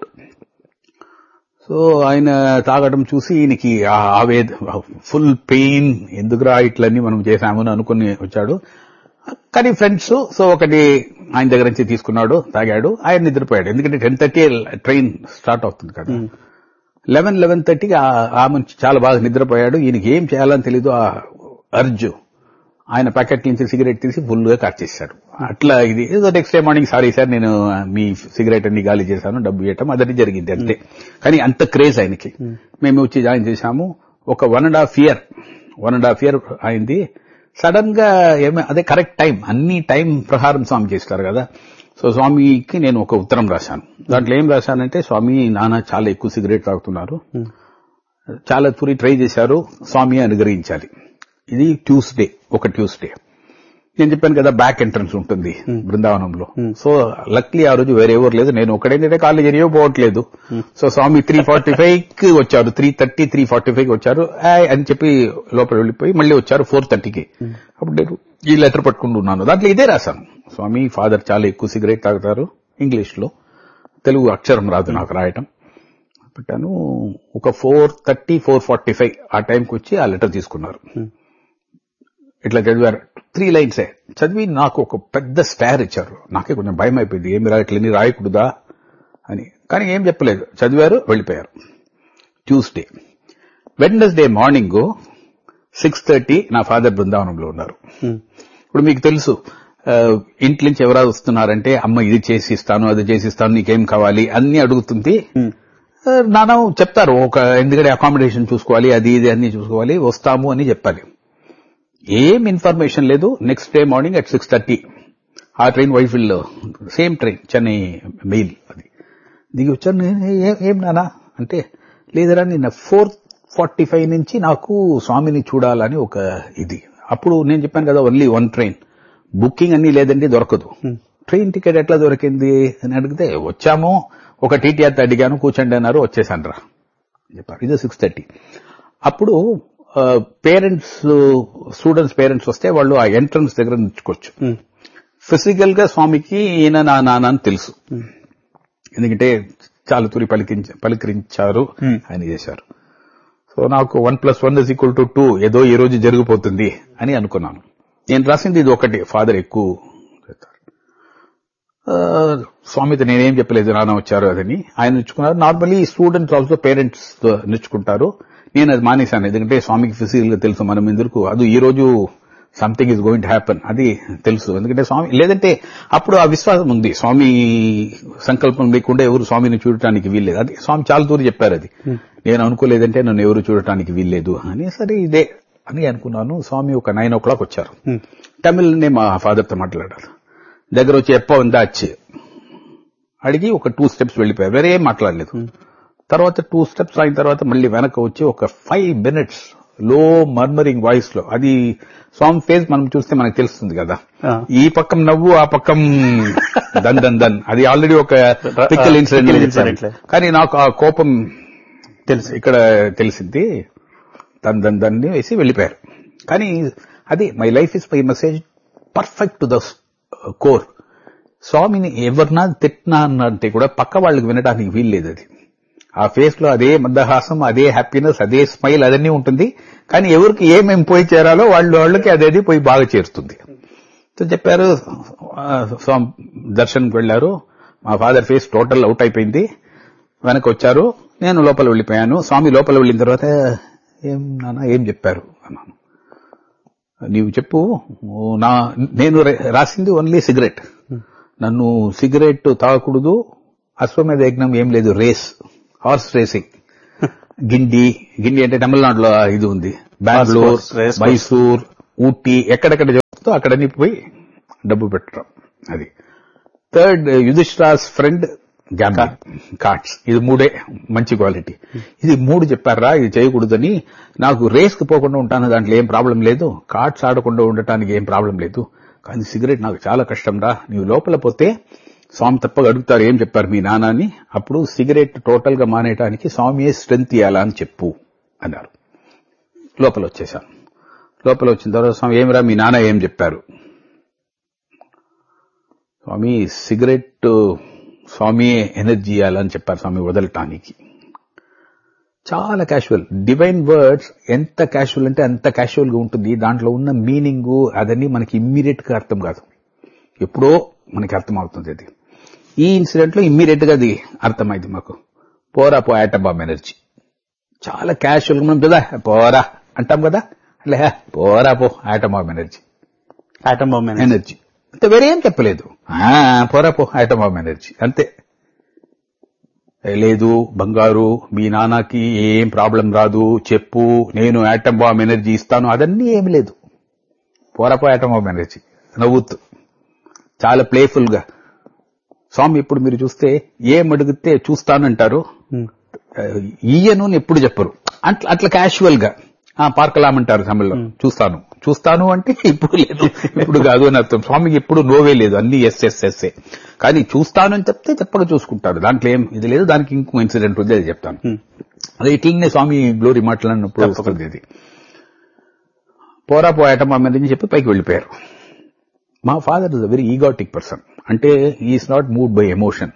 సో ఆయన తాగడం చూసి ఈయనకి ఆవేద, ఫుల్ పెయిన్, ఎందుకురా ఇట్లన్నీ మనం చేశామని అనుకుని వచ్చాడు. కానీ ఫ్రెండ్స్, సో ఒకటి ఆయన దగ్గర నుంచి తీసుకున్నాడు, తాగాడు, ఆయన నిద్రపోయాడు. ఎందుకంటే టెన్ థర్టీ ట్రైన్ స్టార్ట్ అవుతుంది కదా. లెవెన్ లెవెన్ థర్టీకి ఆ మనిషి చాలా బాగా నిద్రపోయాడు. ఈయనకి ఏం చేయాలని తెలీదు, ఆ అర్జు ఆయన ప్యాకెట్ నుంచి సిగరెట్ తీసి ఫుల్ గా కట్ చేశాడు. అట్లా ఇది next day morning, sorry sir నేను మీ సిగరెట్ అన్ని గాలి చేశాను, డబ్బు ఇవ్వటం అదని జరిగింది అంతే. కానీ అంత క్రేజ్ ఆయనకి. మేము వచ్చి జాయిన్ చేశాము. ఒక one and half year one and half year అయింది. సడన్ గా ఏమే అదే కరెక్ట్ టైం, అన్ని టైం ప్రకారం స్వామి చేస్తారు కదా. సో స్వామికి నేను ఒక ఉత్తరం రాశాను. దాంట్లో ఏం రాశానంటే, స్వామి నాన్న చాలా ఎక్కువ సిగరెట్ తాగుతున్నారు, చాలా తూరి ట్రై చేశారు, స్వామి అనుగ్రహించాలి. ఇది ట్యూస్డే, ఒక ట్యూస్డే. నేను చెప్పాను కదా బ్యాక్ ఎంట్రన్స్ ఉంటుంది బృందావనంలో. సో లక్లీ ఆ రోజు వేరే ఎవరు లేదు, నేను ఒకటేంటే కాలేజ్ ఏరియో పోవట్లేదు. సో స్వామి త్రీ ఫార్టీ ఫైవ్ కి వచ్చారు, three thirty three forty five కి వచ్చారు అని చెప్పి లోపల వెళ్లిపోయి మళ్ళీ వచ్చారు ఫోర్ థర్టీకి. అప్పుడు నేను ఈ లెటర్ పట్టుకుంటున్నాను, దాంట్లో ఇదే రాశాను, స్వామి ఫాదర్ చాలా ఎక్కువ సిగరెట్ తాగుతారు, ఇంగ్లీష్ లో, తెలుగు అక్షరం రాదు నాకు రాయటం. పెట్టాను. ఒక four thirty four forty five ఆ టైంకి వచ్చి ఆ లెటర్ తీసుకున్నారు. ఇట్లా చదివారు, త్రీ లైన్సే చదివి నాకు ఒక పెద్ద స్టార్ ఇచ్చారు. నాకే కొంచెం భయం అయిపోయింది, ఏమి రా ఇట్లని రాయకూడదా అని. కానీ ఏం చెప్పలేదు, చదివారు, వెళ్లిపోయారు. Tuesday. Wednesday morning six thirty నా ఫాదర్ బృందావనంలో ఉన్నారు. ఇప్పుడు మీకు తెలుసు, ఇంటి నుంచి ఎవరా వస్తున్నారంటే, అమ్మ ఇది చేసి ఇస్తాను, అది చేసి ఇస్తాను, నీకేం కావాలి అన్ని అడుగుతుంది. నాన్న చెప్తారు, ఒక ఎందుకంటే అకామిడేషన్ చూసుకోవాలి, అది ఇది అన్ని చూసుకోవాలి, వస్తాము అని చెప్పాలి. ఏం ఇన్ఫర్మేషన్ లేదు. Next day morning at six thirty ఆ train వైఫిల్ same train Chennai mail అది దిగి వచ్చాను. ఏం నానా అంటే, లేదరా నిన్న ఫోర్ ఫార్టీ ఫైవ్ నుంచి నాకు స్వామిని చూడాలని ఒక ఇది. అప్పుడు నేను చెప్పాను కదా ఓన్లీ వన్ ట్రైన్, బుకింగ్ అన్ని లేదండి, దొరకదు. ట్రైన్ టికెట్ ఎట్లా దొరికింది అని అడిగితే, వచ్చాము ఒక టీటీఆర్ అడిగాను, కూర్చోండి అన్నారు, వచ్చేసాను రా చెప్పారు. ఇది సిక్స్ థర్టీ. అప్పుడు పేరెంట్స్ స్టూడెంట్స్ పేరెంట్స్ వస్తే వాళ్ళు ఆ ఎంట్రన్స్ దగ్గర నిల్చుకోవచ్చు. ఫిజికల్ గా స్వామికి ఈయన నా నాన్న అని తెలుసు, ఎందుకంటే చాలా తూరి పలికించ పలికరించారు ఆయన చేశారు. సో నాకు one plus one is equal to two, ఏదో ఈ రోజు జరిగిపోతుంది అని అనుకున్నాను. నేను రాసింది ఇది ఒకటి, ఫాదర్ ఎక్కువ స్వామితో నేనేం చెప్పలేదు, నాన్న వచ్చారు అదని ఆయన నిచ్చుకున్నారు. Normally students also parents నిచ్చుకుంటారు. నేను అది మానేశాను, ఎందుకంటే స్వామికి ఫిజికల్ గా తెలుసు మనం ఎందుకు, అది ఈ రోజు something is going to happen అది తెలుసు. ఎందుకంటే స్వామి, లేదంటే అప్పుడు ఆ విశ్వాసం ఉంది, స్వామి సంకల్పం లేకుండా ఎవరు స్వామిని చూడటానికి వీల్లేదు. అది స్వామి చాలా దూరం చెప్పారు, అది నేను అనుకోలేదంటే నన్ను ఎవరు చూడటానికి వీల్లేదు అని. సరే ఇదే అని అనుకున్నాను. స్వామి ఒక నైన్ ఓ క్లాక్ వచ్చారు. తమిళ్నే మా ఫాదర్తో మాట్లాడారు. దగ్గర వచ్చి ఎప్ప ఉందా వచ్చి అడిగి ఒక టూ స్టెప్స్ వెళ్లిపోయారు, వేరే ఏం మాట్లాడలేదు. తర్వాత టూ స్టెప్స్ అయిన తర్వాత మళ్ళీ వెనక వచ్చి ఒక ఫైవ్ మినిట్స్ లో మర్మరింగ్ వాయిస్ లో, అది స్వామి ఫేస్ మనం చూస్తే మనకు తెలుస్తుంది కదా, ఈ పక్కం నవ్వు ఆ పక్కం దన్ దన్ దన్, అది ఆల్రెడీ ఒక పిక్కల్ ఇన్సిడెంట్. కానీ నాకు ఆ కోపం తెలుసు, ఇక్కడ తెలిసింది, దన్ దన్ దన్ వేసి వెళ్లిపోయారు. కానీ అది my life is my message perfect to the core. స్వామిని ఎవరినా తిట్టినా అన్నంటే కూడా పక్క వాళ్ళకి వినడానికి వీల్లేదు. అది ఆ ఫేస్ లో అదే మందహాసం, అదే హ్యాపీనెస్, అదే స్మైల్ అదన్నీ ఉంటుంది. కానీ ఎవరికి ఏమేమి పోయి చేరాలో వాళ్ళు వాళ్ళకి అదేది పోయి బాగా చేరుతుంది. సో చెప్పారు, స్వామి దర్శనంకి వెళ్లారు. మా ఫాదర్ ఫేస్ టోటల్ అవుట్ అయిపోయింది. వెనక్కి వచ్చారు, నేను లోపల వెళ్ళిపోయాను. స్వామి లోపల వెళ్ళిన తర్వాత ఏం నాన్న ఏం చెప్పారు అన్నాను. నీవు చెప్పు, నా నేను రాసింది ఓన్లీ సిగరెట్, నన్ను సిగరెట్ తాగకూడదు, అశ్వమేధ యజ్ఞం ఏం లేదు, race, horse racing, Guindy Guindy అంటే తమిళనాడులో ఇది ఉంది, బెంగళూరు, మైసూర్, ఊటీ, ఎక్కడెక్కడ జరుగుతుందో అక్కడని పోయి డబ్బు పెట్టడం. అది థర్డ్, యుధిష్ఠిరాస్ ఫ్రెండ్ గ్యాంబ్లింగ్, కార్డ్స్. ఇది మూడే మంచి క్వాలిటీ. ఇది మూడు చెప్పారా, ఇది చేయకూడదని. నాకు రేస్ కి పోకుండా ఉంటాను, దాంట్లో ఏం ప్రాబ్లం లేదు, కార్డ్స్ ఆడకుండా ఉండటానికి ఏం ప్రాబ్లం లేదు, కానీ సిగరెట్ నాకు చాలా కష్టం రా. నీవు లోపల పోతే స్వామి తప్పగా అడుగుతారు ఏం చెప్పారు మీ నాన్న అని. అప్పుడు సిగరెట్ టోటల్ గా మానేయడానికి స్వామియే స్ట్రెంత్ ఇవ్వాలా అని చెప్పు అన్నారు. లోపల వచ్చేసాను. లోపల వచ్చిన తర్వాత స్వామి ఏమిరా మీ నాన్న ఏం చెప్పారు? స్వామి సిగరెట్ స్వామి ఎనర్జీ ఇవ్వాలని చెప్పారు స్వామి వదలటానికి. చాలా క్యాషువల్. డివైన్ వర్డ్స్ ఎంత క్యాషువల్ అంటే అంత క్యాషువల్ గా ఉంటుంది. దాంట్లో ఉన్న మీనింగ్ అదన్నీ మనకి ఇమ్మీడియట్ గా అర్థం కాదు, ఎప్పుడో మనకి అర్థమవుతుంది. అది ఈ ఇన్సిడెంట్ లో ఇమ్మీడియట్ గా అది అర్థమైంది మాకు. పోరా పో ఆటమ్ బాంబ్ ఎనర్జీ. చాలా క్యాషువల్ గా మనం కదా పోరా అంటాం కదా, అట్లా పోరా పో atom bomb energy, atom bomb energy అంతే, వేరే ఏం చెప్పలేదు. పోరా పో ఆటమ్ బాంబ్ ఎనర్జీ అంతే. లేదు బంగారు మీ నాన్నకి ఏం ప్రాబ్లం రాదు చెప్పు, నేను ఆటమ్ బాంబ్ ఎనర్జీ ఇస్తాను, అదన్నీ ఏమి లేదు. పోరా పో ఆటమ్ బాంబ్ ఎనర్జీ నవ్వుతూ చాలా ప్లేఫుల్ గా. స్వామి ఇప్పుడు మీరు చూస్తే ఏం అడిగితే చూస్తానంటారు, ఈయను ఎప్పుడు చెప్పరు, అట్లా అట్లా క్యాషువల్ గా పార్కలామంటారు తమిళ్లో. చూస్తాను చూస్తాను అంటే ఇప్పుడు లేదు, ఇప్పుడు కాదు అని అర్థం. స్వామికి ఎప్పుడు నోవే లేదు, అన్ని ఎస్ ఎస్ ఎస్ఏ. కానీ చూస్తాను అని చెప్తే తప్పక చూసుకుంటాడు, దాంట్లో ఏం ఇది లేదు. దానికి ఇంకో ఇన్సిడెంట్ ఉంది, అది చెప్తాను. అదే ఇట్లనే స్వామి గ్లోరీ మాట్లాడినప్పుడు వస్తుంది ఇది. పోరా పోయాటం అమ్మని చెప్పి పైకి వెళ్ళిపోయారు. మా father is a very ఈగాటిక్ person, అంటే is not moved by emotion.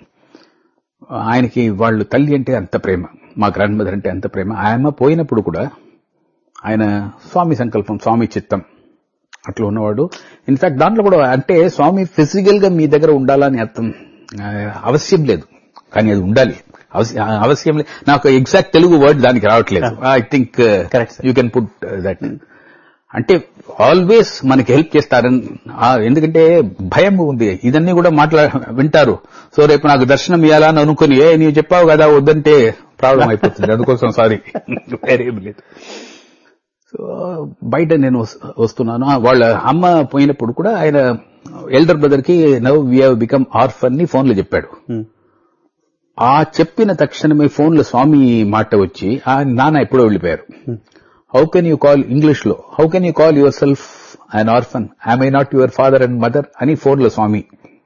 ఆయనకి వాళ్ళు తల్లి అంటే అంత ప్రేమ, మా గ్రాండ్ మదర్ అంటే అంత ప్రేమ. ఆయమ్మ పోయినప్పుడు కూడా ఆయన స్వామి సంకల్పం, స్వామి చిత్తం అట్లా ఉన్నవాడు. ఇన్ఫాక్ట్ దాంట్లో కూడా అంటే స్వామి ఫిజికల్ గా మీ దగ్గర ఉండాలని అర్థం అవశ్యం లేదు, కానీ అది ఉండాలి, అవశ్యం లేదు. నాకు ఎగ్జాక్ట్ తెలుగు వర్డ్ దానికి రావట్లేదు. I think you can put that. అంటే ఆల్వేస్ మనకి హెల్ప్ చేస్తారని, ఎందుకంటే భయం ఉంది, ఇదన్నీ కూడా మాట్లా వింటారు. సో రేపు నాకు దర్శనం ఇవ్వాలని అనుకుని ఏ నీవు చెప్పావు కదా వద్దంటే ప్రాబ్లం అయిపోతుంది, అందుకోసం సారీ, వేరేం లేదు. సో బయట నేను వస్తున్నాను, వాళ్ళ అమ్మ పోయినప్పుడు కూడా ఆయన ఎల్డర్ బ్రదర్ కి now we have become orphan ని ఫోన్ లో చెప్పాడు. ఆ చెప్పిన తక్షణమే ఫోన్ లో స్వామి మాట వచ్చి ఆ నాన్న ఎప్పుడో వెళ్ళిపోయారు. How can you call English లో how can you call your self an orphan, I'm I not your father and mother అని ఫోన్ లో స్వామి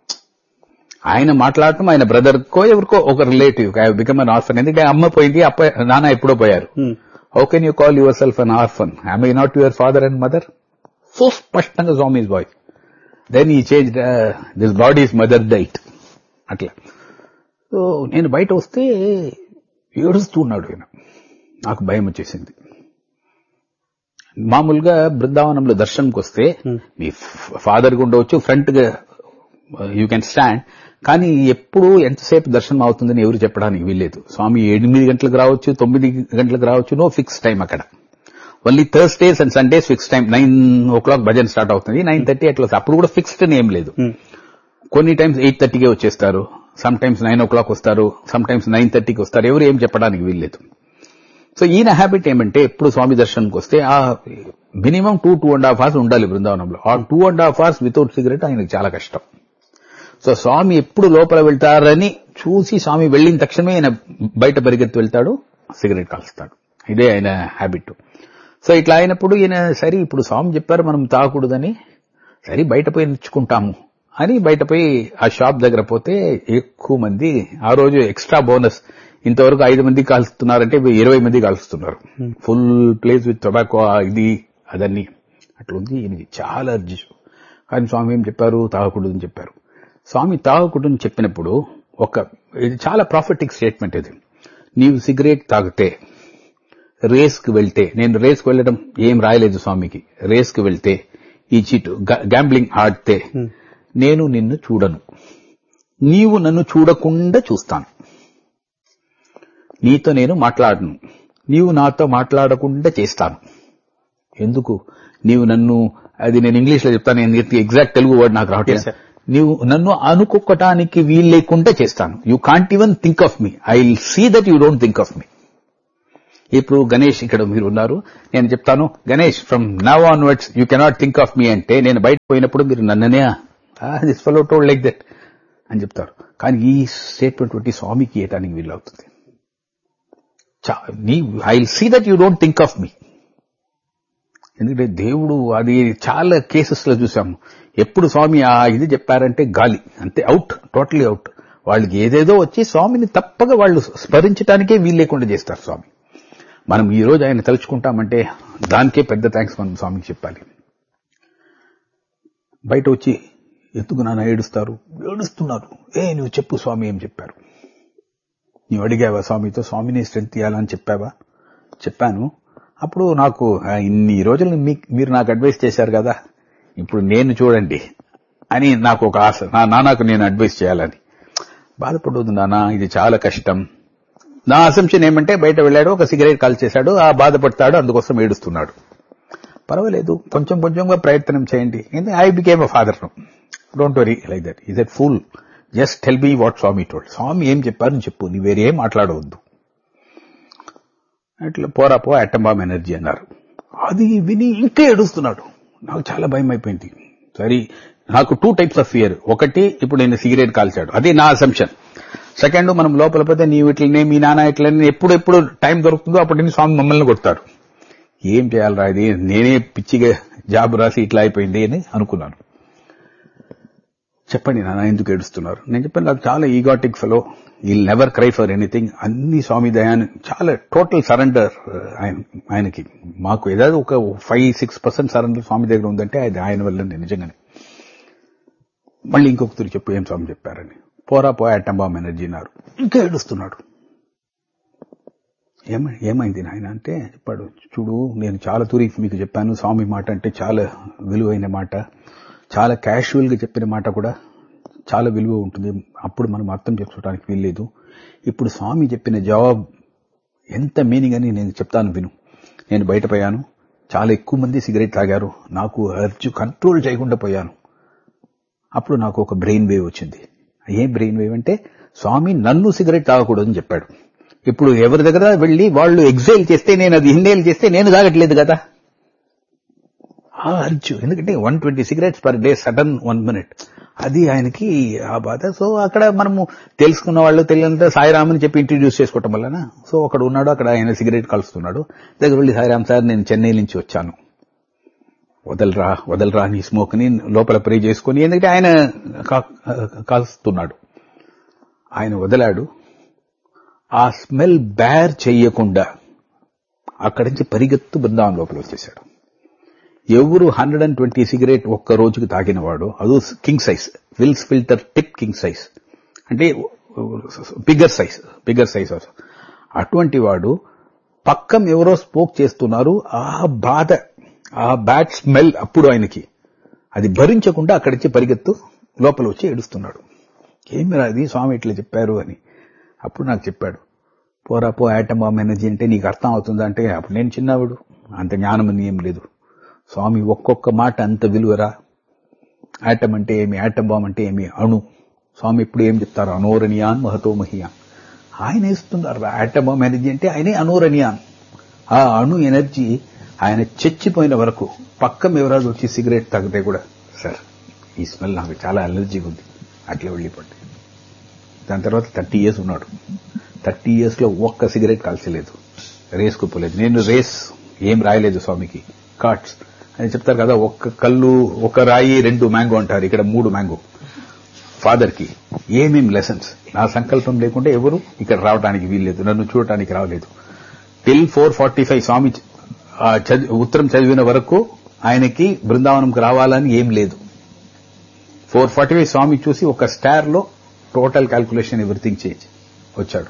ఆయన మాట్లాడటం, ఆయన బ్రదర్ కో ఎవరికో ఒక relative I become an orphan. ఎందుకంటే అమ్మ పోయింది, అప్ప నాన్న ఎప్పుడో పోయారు. How can you call your self an orphan, I'm I not your father and mother. So స్పష్టంగా స్వామి ఇస్ బాయ్. దెన్ ఈ change this bodies mother diet అట్లా. సో నేను బయట వస్తే ఏడుస్తూ ఉన్నాడు ఆయన. నాకు భయం వచ్చేసింది. మామూలుగా బృందావనంలో దర్శనంకి వస్తే మీ ఫాదర్ గా ఉండవచ్చు, ఫ్రంట్ గా యూ కెన్ స్టాండ్, కానీ ఎప్పుడు ఎంతసేపు దర్శనం అవుతుందని ఎవరు చెప్పడానికి వీల్లేదు. స్వామి ఎనిమిది గంటలకు రావచ్చు, తొమ్మిది గంటలకు రావచ్చు, నో ఫిక్స్ టైం అక్కడ. Only Thursdays and Sundays fix time. Nine oh clock bhajan start అవుతుంది, నైన్ థర్టీ అట్లా. అప్పుడు కూడా ఫిక్స్డ్ అని ఏం లేదు. కొన్ని టైమ్స్ ఎయిట్ థర్టీకే వచ్చేస్తారు, సమ్ టైమ్స్ నైన్ ఓ క్లాక్ వస్తారు, సమ్ టైమ్స్ నైన్ థర్టీకి వస్తారు, ఎవరు ఏం చెప్పడానికి వీల్లేదు. సో ఈయన హ్యాబిట్ ఏమంటే ఎప్పుడు స్వామి దర్శనంకి వస్తే ఆ minimum two two and half hours ఉండాలి బృందావనంలో. ఆ two and half hours without cigarette ఆయనకు చాలా కష్టం. సో స్వామి ఎప్పుడు లోపల వెళ్తారని చూసి స్వామి వెళ్లిన తక్షణమే ఆయన బయట పరిగెత్తి వెళ్తాడు, సిగరెట్ కాల్స్తాడు. ఇదే ఆయన హ్యాబిట్. సో ఇట్లా అయినప్పుడు ఈయన సరే ఇప్పుడు స్వామి చెప్పారు మనం తాగకూడదని, సరే బయట పోయి నిచ్చుకుంటాము అని బయట పోయి ఆ షాప్ దగ్గర పోతే ఎక్కువ మంది, ఆ రోజు ఎక్స్ట్రా బోనస్, ఇంతవరకు ఐదు మంది కాల్స్తున్నారంటే ఇరవై మంది కాల్స్తున్నారు. ఫుల్ ప్లేస్ విత్ టొబాకో, ఇది అదన్నీ అట్లుంది. ఈయనకి చాలా అర్జీ. కానీ స్వామి ఏం చెప్పారు, తాగకూడదని చెప్పారు. స్వామి తాగకూడదని చెప్పినప్పుడు ఒక ఇది చాలా ప్రాఫిటిక్ స్టేట్మెంట్ ఇది. నీవు సిగరెట్ తాగితే రేస్ కి వెళ్తే, నేను రేస్ కి వెళ్ళడం ఏం రాయలేదు స్వామికి, రేస్ కి వెళ్తే ఈ చీటు గ్యాంబ్లింగ్ ఆడితే నేను నిన్ను చూడను, నీవు నన్ను చూడకుండా చూస్తాను. నీతో నేను మాట్లాడను, నీవు నాతో మాట్లాడకుండా చేస్తాను. ఎందుకు? నీవు నన్ను, అది నేను ఇంగ్లీష్ లో చెప్తాను, ఎగ్జాక్ట్ తెలుగు వర్డ్ నాకు రావట్లేదు. నీవు నన్ను అనుకోవటానికి వీలు లేకుండా చేస్తాను. You can't even think of me, I will see that you don't think of మీ. ఇప్పుడు గణేష్ ఇక్కడ మీరు ఉన్నారు, నేను చెప్తాను Ganesh from now onwards you cannot think of మీ అంటే, నేను బయట పోయినప్పుడు మీరు నన్ననే this fellow told like that అని చెప్తారు. కానీ ఈ స్టేట్మెంట్ బట్టి స్వామికి ఇయటానికి వీలు అవుతుంది. I will see that you don't think of మీ. ఎందుకంటే దేవుడు అది చాలా కేసెస్ లో చూసాము. ఎప్పుడు స్వామి ఆ ఇది చెప్పారంటే గాలి అంతే, అవుట్, టోటలీ అవుట్. వాళ్ళకి ఏదేదో వచ్చి స్వామిని తప్పగా వాళ్ళు స్మరించడానికే వీలు లేకుండా చేస్తారు స్వామి. మనం ఈ రోజు ఆయన తలుచుకుంటామంటే దానికే పెద్ద థ్యాంక్స్ మనం స్వామికి చెప్పాలి. బయట వచ్చి ఎందుకు నాన్న ఏడుస్తారు, ఏడుస్తున్నారు, ఏ నువ్వు చెప్పు స్వామి ఏం చెప్పారు, నువ్వు అడిగావా స్వామితో స్వామిని స్ట్రెంత్ ఇవ్వాలని చెప్పావా? చెప్పాను. అప్పుడు నాకు ఇన్ని రోజులు మీరు నాకు అడ్వైస్ చేశారు కదా, ఇప్పుడు నేను చూడండి అని నాకు ఒక ఆశ, నా నాన్నకు నేను అడ్వైస్ చేయాలని. బాధపడదు నాన్న, ఇది చాలా కష్టం. నా అసంప్షన్ ఏమంటే బయట వెళ్ళాడు, ఒక సిగరెట్ కాల్ చేశాడు, ఆ బాధపడతాడు, అందుకోసం ఏడుస్తున్నాడు. పర్వాలేదు, కొంచెం కొంచెంగా ప్రయత్నం చేయండి. I became a father now, don't worry like that. Is that pool, just tell me what Swamy told. స్వామి ఏం చెప్పారు చెప్పు, నీ వేరేం మాట్లాడవద్దు. అట్లా పోరా పో అటమ్ బాంబ్ ఎనర్జీ అన్నారు. అది విని ఇంకా ఏడుస్తున్నాడు. నాకు చాలా భయం అయిపోయింది. సరే, నాకు టూ టైప్స్ ఆఫ్ ఫియర్. ఒకటి, ఇప్పుడు నేను సిగరెట్ కాల్చాడు, అది నా అసంప్షన్. సెకండ్, మనం లోపల పోతే నీవు ఇట్లనే మీ నాన్న ఇట్లనే ఎప్పుడు ఎప్పుడు టైం దొరుకుతుందో అప్పుడు నేను స్వామి మమ్మల్ని కొడతాడు. ఏం చేయాలరా ఇది, నేనే పిచ్చిగా జాబ్ రాసి ఇట్లా అయిపోయింది అని అనుకున్నాను. చెప్పండి నాన్న ఎందుకు ఏడుస్తున్నారు? నేను చెప్పాను, నాకు చాలా ఈగాటిక్ fellow, will never cry for anything, అన్ని స్వామి దయాన్ని, చాలా టోటల్ సరెండర్ ఆయన ఆయనకి. మాకు ఏదో ఒక ఫైవ్ సిక్స్ పర్సెంట్ సరెండర్ స్వామి దగ్గర ఉందంటే అది ఆయన వల్ల నిజంగానే. మళ్ళీ ఇంకొకరు చెప్పు ఏం స్వామి చెప్పారని. పోరా పోయా అటమ్ బాంబ్ ఎనర్జీ అన్నారు. ఇంకా ఏడుస్తున్నాడు. ఏమై ఏమైంది నాయన అంటే చెప్పాడు, చూడు నేను చాలా తూరి మీకు చెప్పాను, స్వామి మాట అంటే చాలా విలువైన మాట, చాలా క్యాషువల్ గా చెప్పిన మాట కూడా చాలా విలువ ఉంటుంది, అప్పుడు మనం అర్థం చేసుకోవడానికి వీల్లేదు. ఇప్పుడు స్వామి చెప్పిన జవాబు ఎంత మీనింగ్ అని నేను చెప్తాను విను. నేను బయటపోయాను, చాలా ఎక్కువ మంది సిగరెట్ తాగారు, నాకు అర్జు కంట్రోల్ చేయకుండా పోయాను. అప్పుడు నాకు ఒక బ్రెయిన్ వేవ్ వచ్చింది. ఏ బ్రెయిన్ వేవ్ అంటే, స్వామి నన్ను సిగరెట్ తాగకూడదని చెప్పాడు. ఇప్పుడు ఎవరి దగ్గర వెళ్లి వాళ్ళు ఎగ్జైల్ చేస్తే నేను అది ఇన్హేల్ చేస్తే నేను తాగట్లేదు కదా, ఆ అర్జు. ఎందుకంటే one twenty cigarettes per day sudden one minute, అది ఆయనకి ఆ బాధ. సో అక్కడ మనము తెలుసుకున్న వాళ్ళు తెలియనంత సాయిరామని చెప్పి ఇంట్రడ్యూస్ చేసుకోవటం వలన, సో అక్కడ ఉన్నాడు, అక్కడ ఆయన సిగరెట్ కలుస్తున్నాడు. దగ్గర వెళ్ళి సాయిరామ్ సార్ నేను చెన్నై నుంచి వచ్చాను, వదలరా వదలరా నీ స్మోక్ ని లోపల ప్రే చేసుకుని, ఎందుకంటే ఆయన కాలుస్తున్నాడు. ఆయన వదలాడు. ఆ స్మెల్ బ్యార్ చెయ్యకుండా అక్కడి నుంచి పరిగెత్తు బృందావనం లోపల వచ్చేశాడు. ఎవరు హండ్రెడ్ అండ్ ట్వంటీ సిగరెట్ ఒక్క రోజుకి తాగినవాడు, అది king size, wills filter tip king size, అంటే బిగ్గర్ సైజ్ బిగ్గర్ సైజ్ అటువంటి వాడు పక్కం ఎవరో స్మోక్ చేస్తున్నారు, ఆ బాధ, ఆ బ్యాడ్ స్మెల్ అప్పుడు ఆయనకి అది భరించకుండా అక్కడి నుంచి పరిగెత్తు లోపల వచ్చి ఏడుస్తున్నాడు. ఏమి అది స్వామి ఇట్లా చెప్పారు అని. అప్పుడు నాకు చెప్పాడు, పోరా పో ఆటమ్ బాంబ్ ఎనర్జీ అంటే నీకు అర్థం అవుతుందా అంటే, అప్పుడు నేను చిన్నవాడు, అంత జ్ఞానం అని ఏం లేదు. స్వామి ఒక్కొక్క మాట అంత విలువరా. ఆటమ్ అంటే ఏమి, ఆటమ్ బాంబ్ అంటే ఏమి, అణు. స్వామి ఇప్పుడు ఏం చెప్తారు, అనోరణియాన్ మహతో మహియాన్. ఆయన ఇస్తున్నారు ఆటమ్ బాంబ్ ఎనర్జీ అంటే ఆయనే అనోరణియాన్. ఆ అణు ఎనర్జీ ఆయన చచ్చిపోయిన వరకు పక్కం ఎవరాదు వచ్చి సిగరెట్ తాగితే కూడా, సార్ ఈ స్మెల్ నాకు చాలా అలర్జీగా ఉంది, అట్లా వెళ్ళిపోండి. దాని తర్వాత థర్టీ ఇయర్స్ ఉన్నాడు. థర్టీ ఇయర్స్ లో ఒక్క సిగరెట్ కాల్చలేదు, రేస్ కుప్పలేదు. నేను రేస్ ఏం రాయలేదు స్వామికి, కార్డ్స్ అని చెప్తారు కదా, ఒక్క కళ్ళు ఒక రాయి రెండు మ్యాంగో అంటారు, ఇక్కడ మూడు మ్యాంగో. ఫాదర్ కి ఏమేం లెసన్స్, నా సంకల్పం లేకుండా ఎవరు ఇక్కడ రావడానికి వీల్లేదు, నన్ను చూడటానికి రావలేదు. టిల్ ఫోర్ ఫార్టీ ఫైవ్ స్వామి ఉత్తరం చదివిన వరకు ఆయనకి బృందావనంకి రావాలని ఏం లేదు. ఫోర్ ఫార్టీ ఫైవ్ స్వామి చూసి ఒక స్టార్ లో టోటల్ క్యాల్కులేషన్ ఎవ్రీథింగ్ చేంజ్ వచ్చాడు.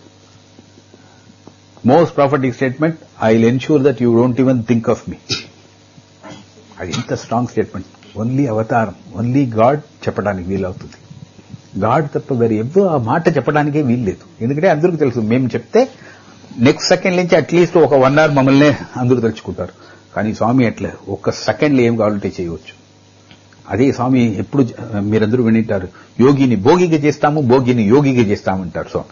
Most profiting statement, I will ensure that you don't even think of మీ. అది ఎంత స్ట్రాంగ్ స్టేట్మెంట్. ఓన్లీ అవతారం, ఓన్లీ గాడ్ చెప్పడానికి వీలవుతుంది. గాడ్ తప్ప వేరే ఎవరు ఆ మాట చెప్పడానికే వీల్లేదు. ఎందుకంటే అందరికీ తెలుసు, మేము చెప్తే నెక్స్ట్ సెకండ్ నుంచి అట్లీస్ట్ ఒక వన్ అవర్ మమ్మల్ని అందరూ తలుచుకుంటారు. కానీ స్వామి అట్లా ఒక్క సెకండ్లో ఏం కావాలంటే చేయవచ్చు. అదే స్వామి ఎప్పుడు మీరందరూ వినింటారు, యోగిని భోగిగా చేస్తాము, భోగిని యోగిగా చేస్తామంటారు స్వామి.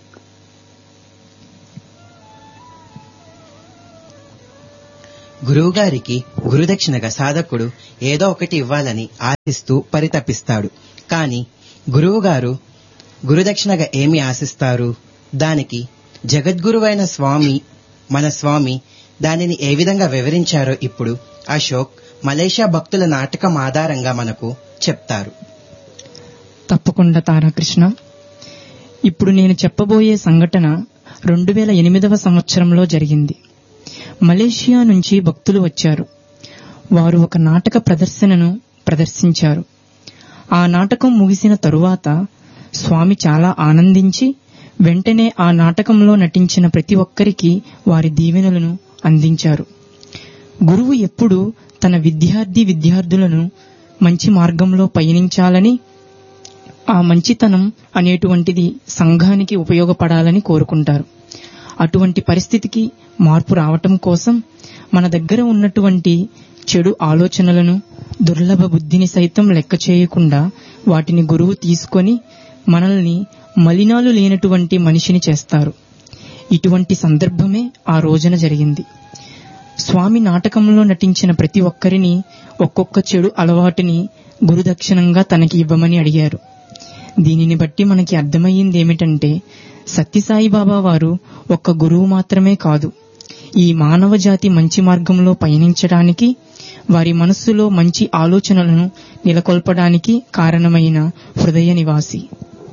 గురువుగారికి గురుదక్షిణగా సాధకుడు ఏదో ఒకటి ఇవ్వాలని ఆశిస్తూ పరితపిస్తాడు. కాని గురువుగారు గురుదక్షిణగా ఏమి ఆశిస్తారు? దానికి జగద్గురువైన స్వామి, మన స్వామి దానిని ఏ విధంగా వివరించారో ఇప్పుడు అశోక్ మలేషియా భక్తుల నాటకం ఆధారంగా మనకు చెప్తారు. తప్పకుండా తారాకృష్ణ. ఇప్పుడు నేను చెప్పబోయే సంఘటన రెండు వేల ఎనిమిదవ సంవత్సరంలో జరిగింది. మలేషియా నుంచి భక్తులు వచ్చారు. వారు ఒక నాటక ప్రదర్శనను ప్రదర్శించారు. ఆ నాటకం ముగిసిన తరువాత స్వామి చాలా ఆనందించి వెంటనే ఆ నాటకంలో నటించిన ప్రతి ఒక్కరికి వారి దీవెనలను అందించారు. గురువు ఎప్పుడూ తన విద్యార్థి విద్యార్థులను మంచి మార్గంలో పయనించాలని, ఆ మంచితనం అనేటువంటిది సంఘానికి ఉపయోగపడాలని కోరుకుంటారు. అటువంటి పరిస్థితికి మార్పు రావటం కోసం మన దగ్గర ఉన్నటువంటి చెడు ఆలోచనలను, దుర్లభ బుద్ధిని సైతం లెక్క చేయకుండా వాటిని గురువు తీసుకొని మనల్ని మలినాలు లేనటువంటి మనిషిని చేస్తారు. ఇటువంటి సందర్భమే ఆ రోజున జరిగింది. స్వామి నాటకంలో నటించిన ప్రతి ఒక్కరిని ఒక్కొక్క చెడు అలవాటుని గురుదక్షిణంగా తనకి ఇవ్వమని అడిగారు. దీనిని బట్టి మనకి అర్థమయ్యింది ఏమిటంటే, సత్యసాయిబాబా వారు ఒక్క గురువు మాత్రమే కాదు, ఈ మానవ జాతి మంచి మార్గంలో పయనించడానికి, వారి మనస్సులో మంచి ఆలోచనలను నెలకొల్పడానికి కారణమైన హృదయ నివాసి.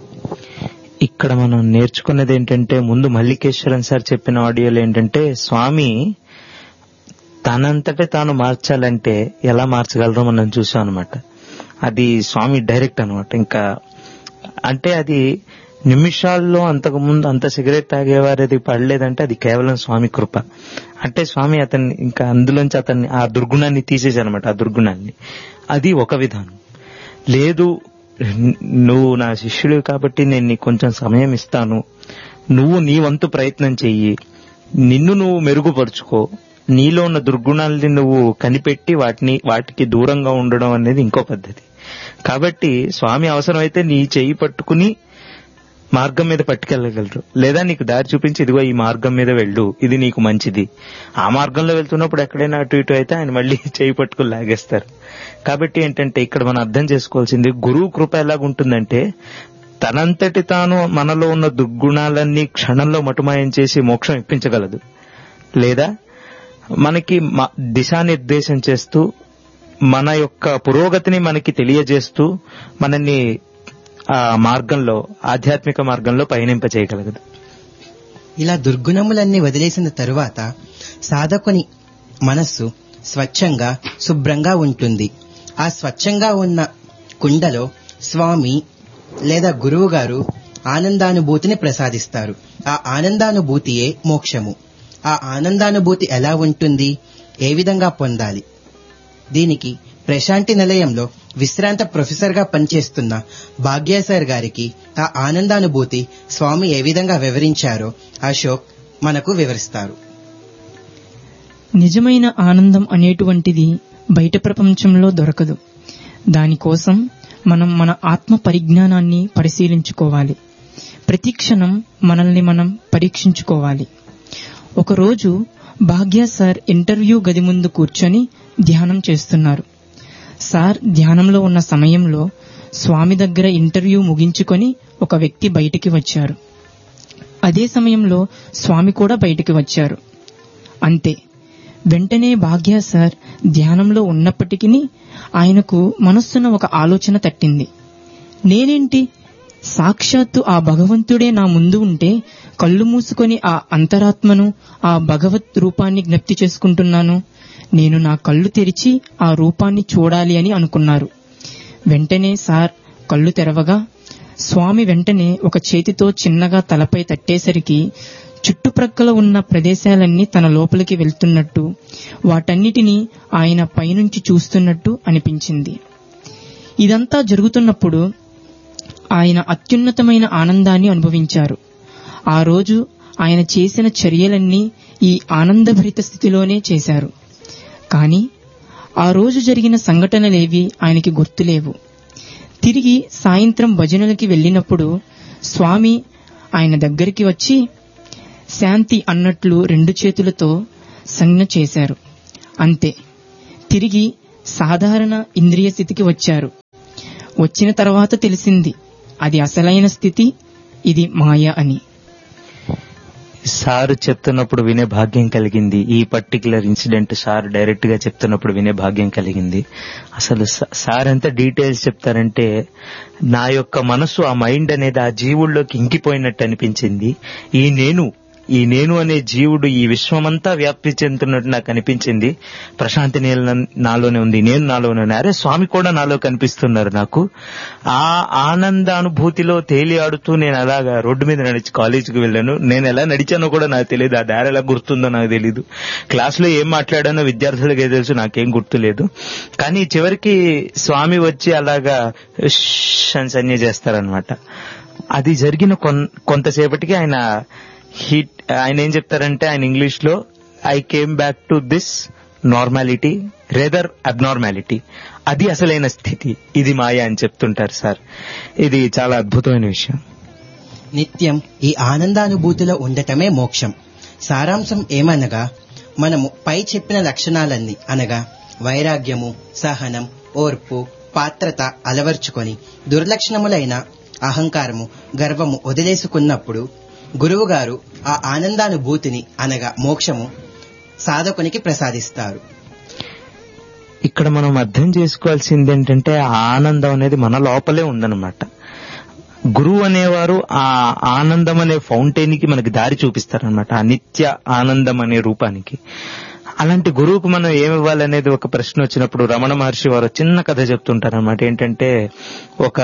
ఇక్కడ మనం నేర్చుకున్నది ఏంటంటే, ముందు మల్లికేశ్వరన్ సార్ చెప్పిన ఆడియోలో ఏంటంటే, స్వామి తనంతటే తాను మార్చాలంటే ఎలా మార్చగలరో మనం చూసాం అనమాట. అది స్వామి డైరెక్ట్ అనమాట. ఇంకా అంటే అది నిమిషాల్లో అంతకుముందు అంత సిగరెట్ తాగేవారు అది పడలేదంటే అది కేవలం స్వామి కృప. అంటే స్వామి అతన్ని ఇంకా అందులోంచి అతన్ని ఆ దుర్గుణాన్ని తీసేసానమాట. ఆ దుర్గుణాన్ని అది ఒక విధానం. లేదు, నువ్వు నా శిష్యుడు కాబట్టి నేను నీకు కొంచెం సమయం ఇస్తాను, నువ్వు నీ వంతు ప్రయత్నం చెయ్యి, నిన్ను నువ్వు మెరుగుపరుచుకో, నీలో ఉన్న దుర్గుణాలని నువ్వు కనిపెట్టి వాటిని వాటికి దూరంగా ఉండడం అనేది ఇంకో పద్ధతి. కాబట్టి స్వామి అవసరమైతే నీ చెయ్యి పట్టుకుని మార్గం మీద పట్టుకెళ్ళగలరు, లేదా నీకు దారి చూపించి ఇదిగో ఈ మార్గం మీద వెళ్ళు, ఇది నీకు మంచిది. ఆ మార్గంలో వెళ్తున్నప్పుడు ఎక్కడైనా అటు ఇటు అయితే ఆయన మళ్ళీ చేయి పట్టుకుని లాగేస్తారు. కాబట్టి ఏంటంటే ఇక్కడ మనం అర్థం చేసుకోవాల్సింది, గురువు కృప ఎలాగుంటుందంటే తనంతటి తాను మనలో ఉన్న దుర్గుణాలన్నీ క్షణంలో మటుమాయం చేసి మోక్షం ఇప్పించగలదు, లేదా మనకి దిశానిర్దేశం చేస్తూ మన యొక్క పురోగతిని మనకి తెలియజేస్తూ మనల్ని ఆ మార్గంలో, ఆధ్యాత్మిక మార్గంలో పయనింప చేయగలగదు. ఇలా దుర్గుణములన్నీ వదిలేసిన తరువాత సాధకుని మనస్సు స్వచ్ఛంగా శుభ్రంగా ఉంటుంది. ఆ స్వచ్ఛంగా ఉన్న కుండలో స్వామి లేదా గురువు గారు ఆనందానుభూతిని ప్రసాదిస్తారు. ఆ ఆనందానుభూతియే మోక్షము. ఆ ఆనందానుభూతి ఎలా ఉంటుంది, ఏ విధంగా పొందాలి? దీనికి ప్రశాంతి నిలయంలో విశ్రాంత ప్రొఫెసర్ గా పనిచేస్తున్న భాగ్యసార్ గారికి ఆ ఆనందానుభూతి స్వామి ఏ విధంగా వివరించారో అశోక్ మనకు వివరిస్తారు. నిజమైన ఆనందం అనేటువంటిది బయట ప్రపంచంలో దొరకదు. దానికోసం మనం మన ఆత్మ పరిజ్ఞానాన్ని పరిశీలించుకోవాలి. ప్రతి క్షణం మనల్ని మనం పరీక్షించుకోవాలి. ఒకరోజు భాగ్య సార్ ఇంటర్వ్యూ గది ముందు కూర్చొని ధ్యానం చేస్తున్నారు. సార్ ధ్యానంలో ఉన్న సమయంలో స్వామి దగ్గర ఇంటర్వ్యూ ముగించుకొని ఒక వ్యక్తి బయటికి వచ్చారు. అదే సమయంలో స్వామి కూడా బయటికి వచ్చారు. అంతే, వెంటనే భాగ్య సార్ ధ్యానంలో ఉన్నప్పటికీ ఆయనకు మనస్సున ఒక ఆలోచన తట్టింది. నేనేంటి, సాక్షాత్తు ఆ భగవంతుడే నా ముందు ఉంటే కళ్ళు మూసుకొని ఆ అంతరాత్మను, ఆ భగవత్ రూపాన్ని జ్ఞప్తి చేసుకుంటున్నాను. నేను నా కళ్ళు తెరిచి ఆ రూపాన్ని చూడాలి అని అనుకున్నారు. వెంటనే సార్ కళ్ళు తెరవగా స్వామి వెంటనే ఒక చేతితో చిన్నగా తలపై తట్టేసరికి చుట్టుప్రక్కల ఉన్న ప్రదేశాలన్నీ తన లోపలికి వెళ్తున్నట్టు, వాటన్నిటినీ ఆయన పైనుంచి చూస్తున్నట్టు అనిపించింది. ఇదంతా జరుగుతున్నప్పుడు ఆయన అత్యున్నతమైన ఆనందాన్ని అనుభవించారు. ఆ రోజు ఆయన చేసిన చర్యలన్నీ ఈ ఆనందభరిత స్థితిలోనే చేశారు. కాని ఆ రోజు జరిగిన సంఘటనలేవి ఆయనకి గుర్తులేవు. తిరిగి సాయంత్రం భజనలకి వెళ్ళినప్పుడు స్వామి ఆయన దగ్గరికి వచ్చి శాంతి అన్నట్లు రెండు చేతులతో సంజ్ఞ చేశారు. అంతే, తిరిగి సాధారణ ఇంద్రియ స్థితికి వచ్చారు. వచ్చిన తర్వాత తెలిసింది అది అసలైన స్థితి, ఇది మాయ అని. సార్ చెప్తున్నప్పుడు వినే భాగ్యం కలిగింది. ఈ పర్టికులర్ ఇన్సిడెంట్ సార్ డైరెక్ట్ గా చెప్తున్నప్పుడు వినే భాగ్యం కలిగింది. అసలు సార్ ఎంత డీటెయిల్స్ చెప్తారంటే నా యొక్క మనసు, ఆ మైండ్ అనేది ఆ జీవుల్లోకి ఇంకిపోయినట్టు అనిపించింది. ఈ నేను ఈ నేను అనే జీవుడు ఈ విశ్వమంతా వ్యాప్తి చెందుతున్నట్టు నాకు అనిపించింది. ప్రశాంతి నీళ్ళ నాలోనే ఉంది, నేను నాలోనే ఉన్నా, అరే స్వామి కూడా నాలో కనిపిస్తున్నారు. నాకు ఆ ఆనంద అనుభూతిలో తేలి ఆడుతూ నేను అలాగా రోడ్డు మీద నడిచి కాలేజీకి వెళ్ళాను. నేను ఎలా నడిచానో కూడా నాకు తెలియదు, ఆ దారి ఎలా గుర్తుందో నాకు తెలీదు. క్లాసులో ఏం మాట్లాడానో విద్యార్థులకే తెలుసు, నాకేం గుర్తులేదు. కానీ చివరికి స్వామి వచ్చి అలాగా అని సంజ్ఞ చేస్తారనమాట. అది జరిగిన కొంతసేపటికి ఆయన హీ ఆయన ఏం చెప్తారంటే, ఆయన ఇంగ్లీష్ లో I came back to this normality rather abnormality, అది అసలైన స్థితి, ఇది మాయ అని చెప్తుంటారు సార్. ఇది చాలా అద్భుతమైన విషయం. నిత్యం ఈ ఆనందానుభూతిలో ఉండటమే మోక్షం. సారాంశం ఏమనగా, మనము పై చెప్పిన లక్షణాలన్నీ అనగా వైరాగ్యము, సహనం, ఓర్పు, పాత్రత అలవర్చుకొని దుర్లక్షణములైన అహంకారము, గర్వము వదిలేసుకున్నప్పుడు గురువుగారు ఆ ఆనందానుభూతిని అనగా మోక్షము సాధకునికి ప్రసాదిస్తారు. ఇక్కడ మనం అర్థం చేసుకోవాల్సింది ఏంటంటే, ఆ ఆనందం అనేది మన లోపలే ఉందన్నమాట. గురువు అనేవారు ఆ ఆనందం అనే ఫౌంటైన్ కి మనకి దారి చూపిస్తారనమాట, ఆ నిత్య ఆనందం అనే రూపానికి. అలాంటి గురువుకు మనం ఏమివ్వాలనేది ఒక ప్రశ్న వచ్చినప్పుడు రమణ మహర్షి వారు చిన్న కథ చెప్తుంటారనమాట. ఏంటంటే, ఒక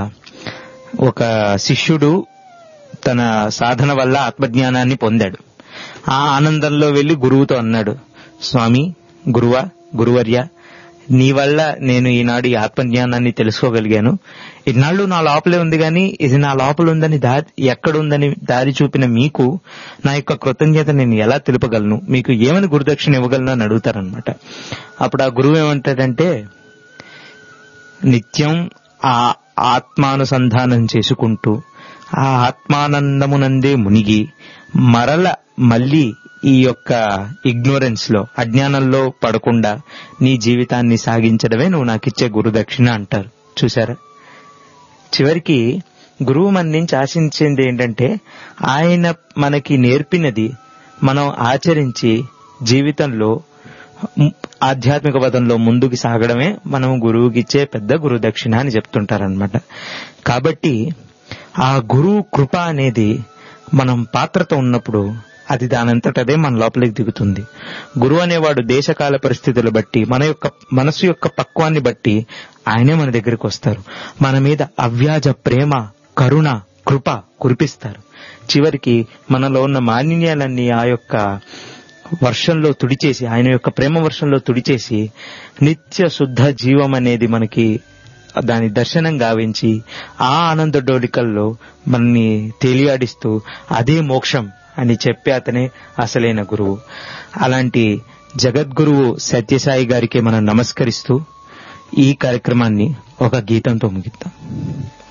ఒక శిష్యుడు తన సాధన వల్ల ఆత్మజ్ఞానాన్ని పొందాడు. ఆ ఆనందంలో వెళ్లి గురువుతో అన్నాడు, స్వామి, గురువా, గురువర్య, నీ వల్ల నేను ఈనాడు ఈ ఆత్మజ్ఞానాన్ని తెలుసుకోగలిగాను. ఇన్నాళ్ళు నా లోపలే ఉంది కానీ ఇది నా లోపల ఉందని దారి ఎక్కడుందని దారి చూపిన మీకు నా యొక్క కృతజ్ఞత నేను ఎలా తెలుపగలను, మీకు ఏమని గురుదక్షిణ ఇవ్వగలను అని అడుగుతారనమాట. అప్పుడు ఆ గురువు ఏమంటాడంటే, నిత్యం ఆ ఆత్మానుసంధానం చేసుకుంటూ ఆ ఆత్మానందమునందే మునిగి మరల మళ్లీ ఈ యొక్క ఇగ్నోరెన్స్ లో, అజ్ఞానంలో పడకుండా నీ జీవితాన్ని సాగించడమే నువ్వు నాకిచ్చే గురుదక్షిణ అంటారు. చూసారా, చివరికి గురువు మన నుంచి ఆశించేది ఏంటంటే, ఆయన మనకి నేర్పినది మనం ఆచరించి జీవితంలో ఆధ్యాత్మిక పదంలో ముందుకు సాగడమే మనం గురువుకిచ్చే పెద్ద గురుదక్షిణ అని చెప్తుంటారనమాట. కాబట్టి ఆ గురువు కృప అనేది మనం పాత్రతో ఉన్నప్పుడు అది దానంతటదే మన లోపలికి దిగుతుంది. గురువు అనేవాడు దేశకాల పరిస్థితులు బట్టి, మన యొక్క మనసు యొక్క పక్వాన్ని బట్టి ఆయనే మన దగ్గరికి వస్తారు. మన మీద అవ్యాజ ప్రేమ, కరుణ, కృప కురిపిస్తారు. చివరికి మనలో ఉన్న మాలిన్యాలన్నీ ఆ యొక్క వర్షంలో తుడిచేసి, ఆయన యొక్క ప్రేమ వర్షంలో తుడిచేసి నిత్య శుద్ధ జీవం అనేది మనకి దాని దర్శనం గావించి ఆ ఆనంద డోలికల్లో మనని తేలియాడిస్తూ అదే మోక్షం అని చెప్పే అతనే అసలైన గురువు. అలాంటి జగద్గురువు సత్యసాయి గారికి మనం నమస్కరిస్తూ ఈ కార్యక్రమాన్ని ఒక గీతంతో ముగిద్దాం.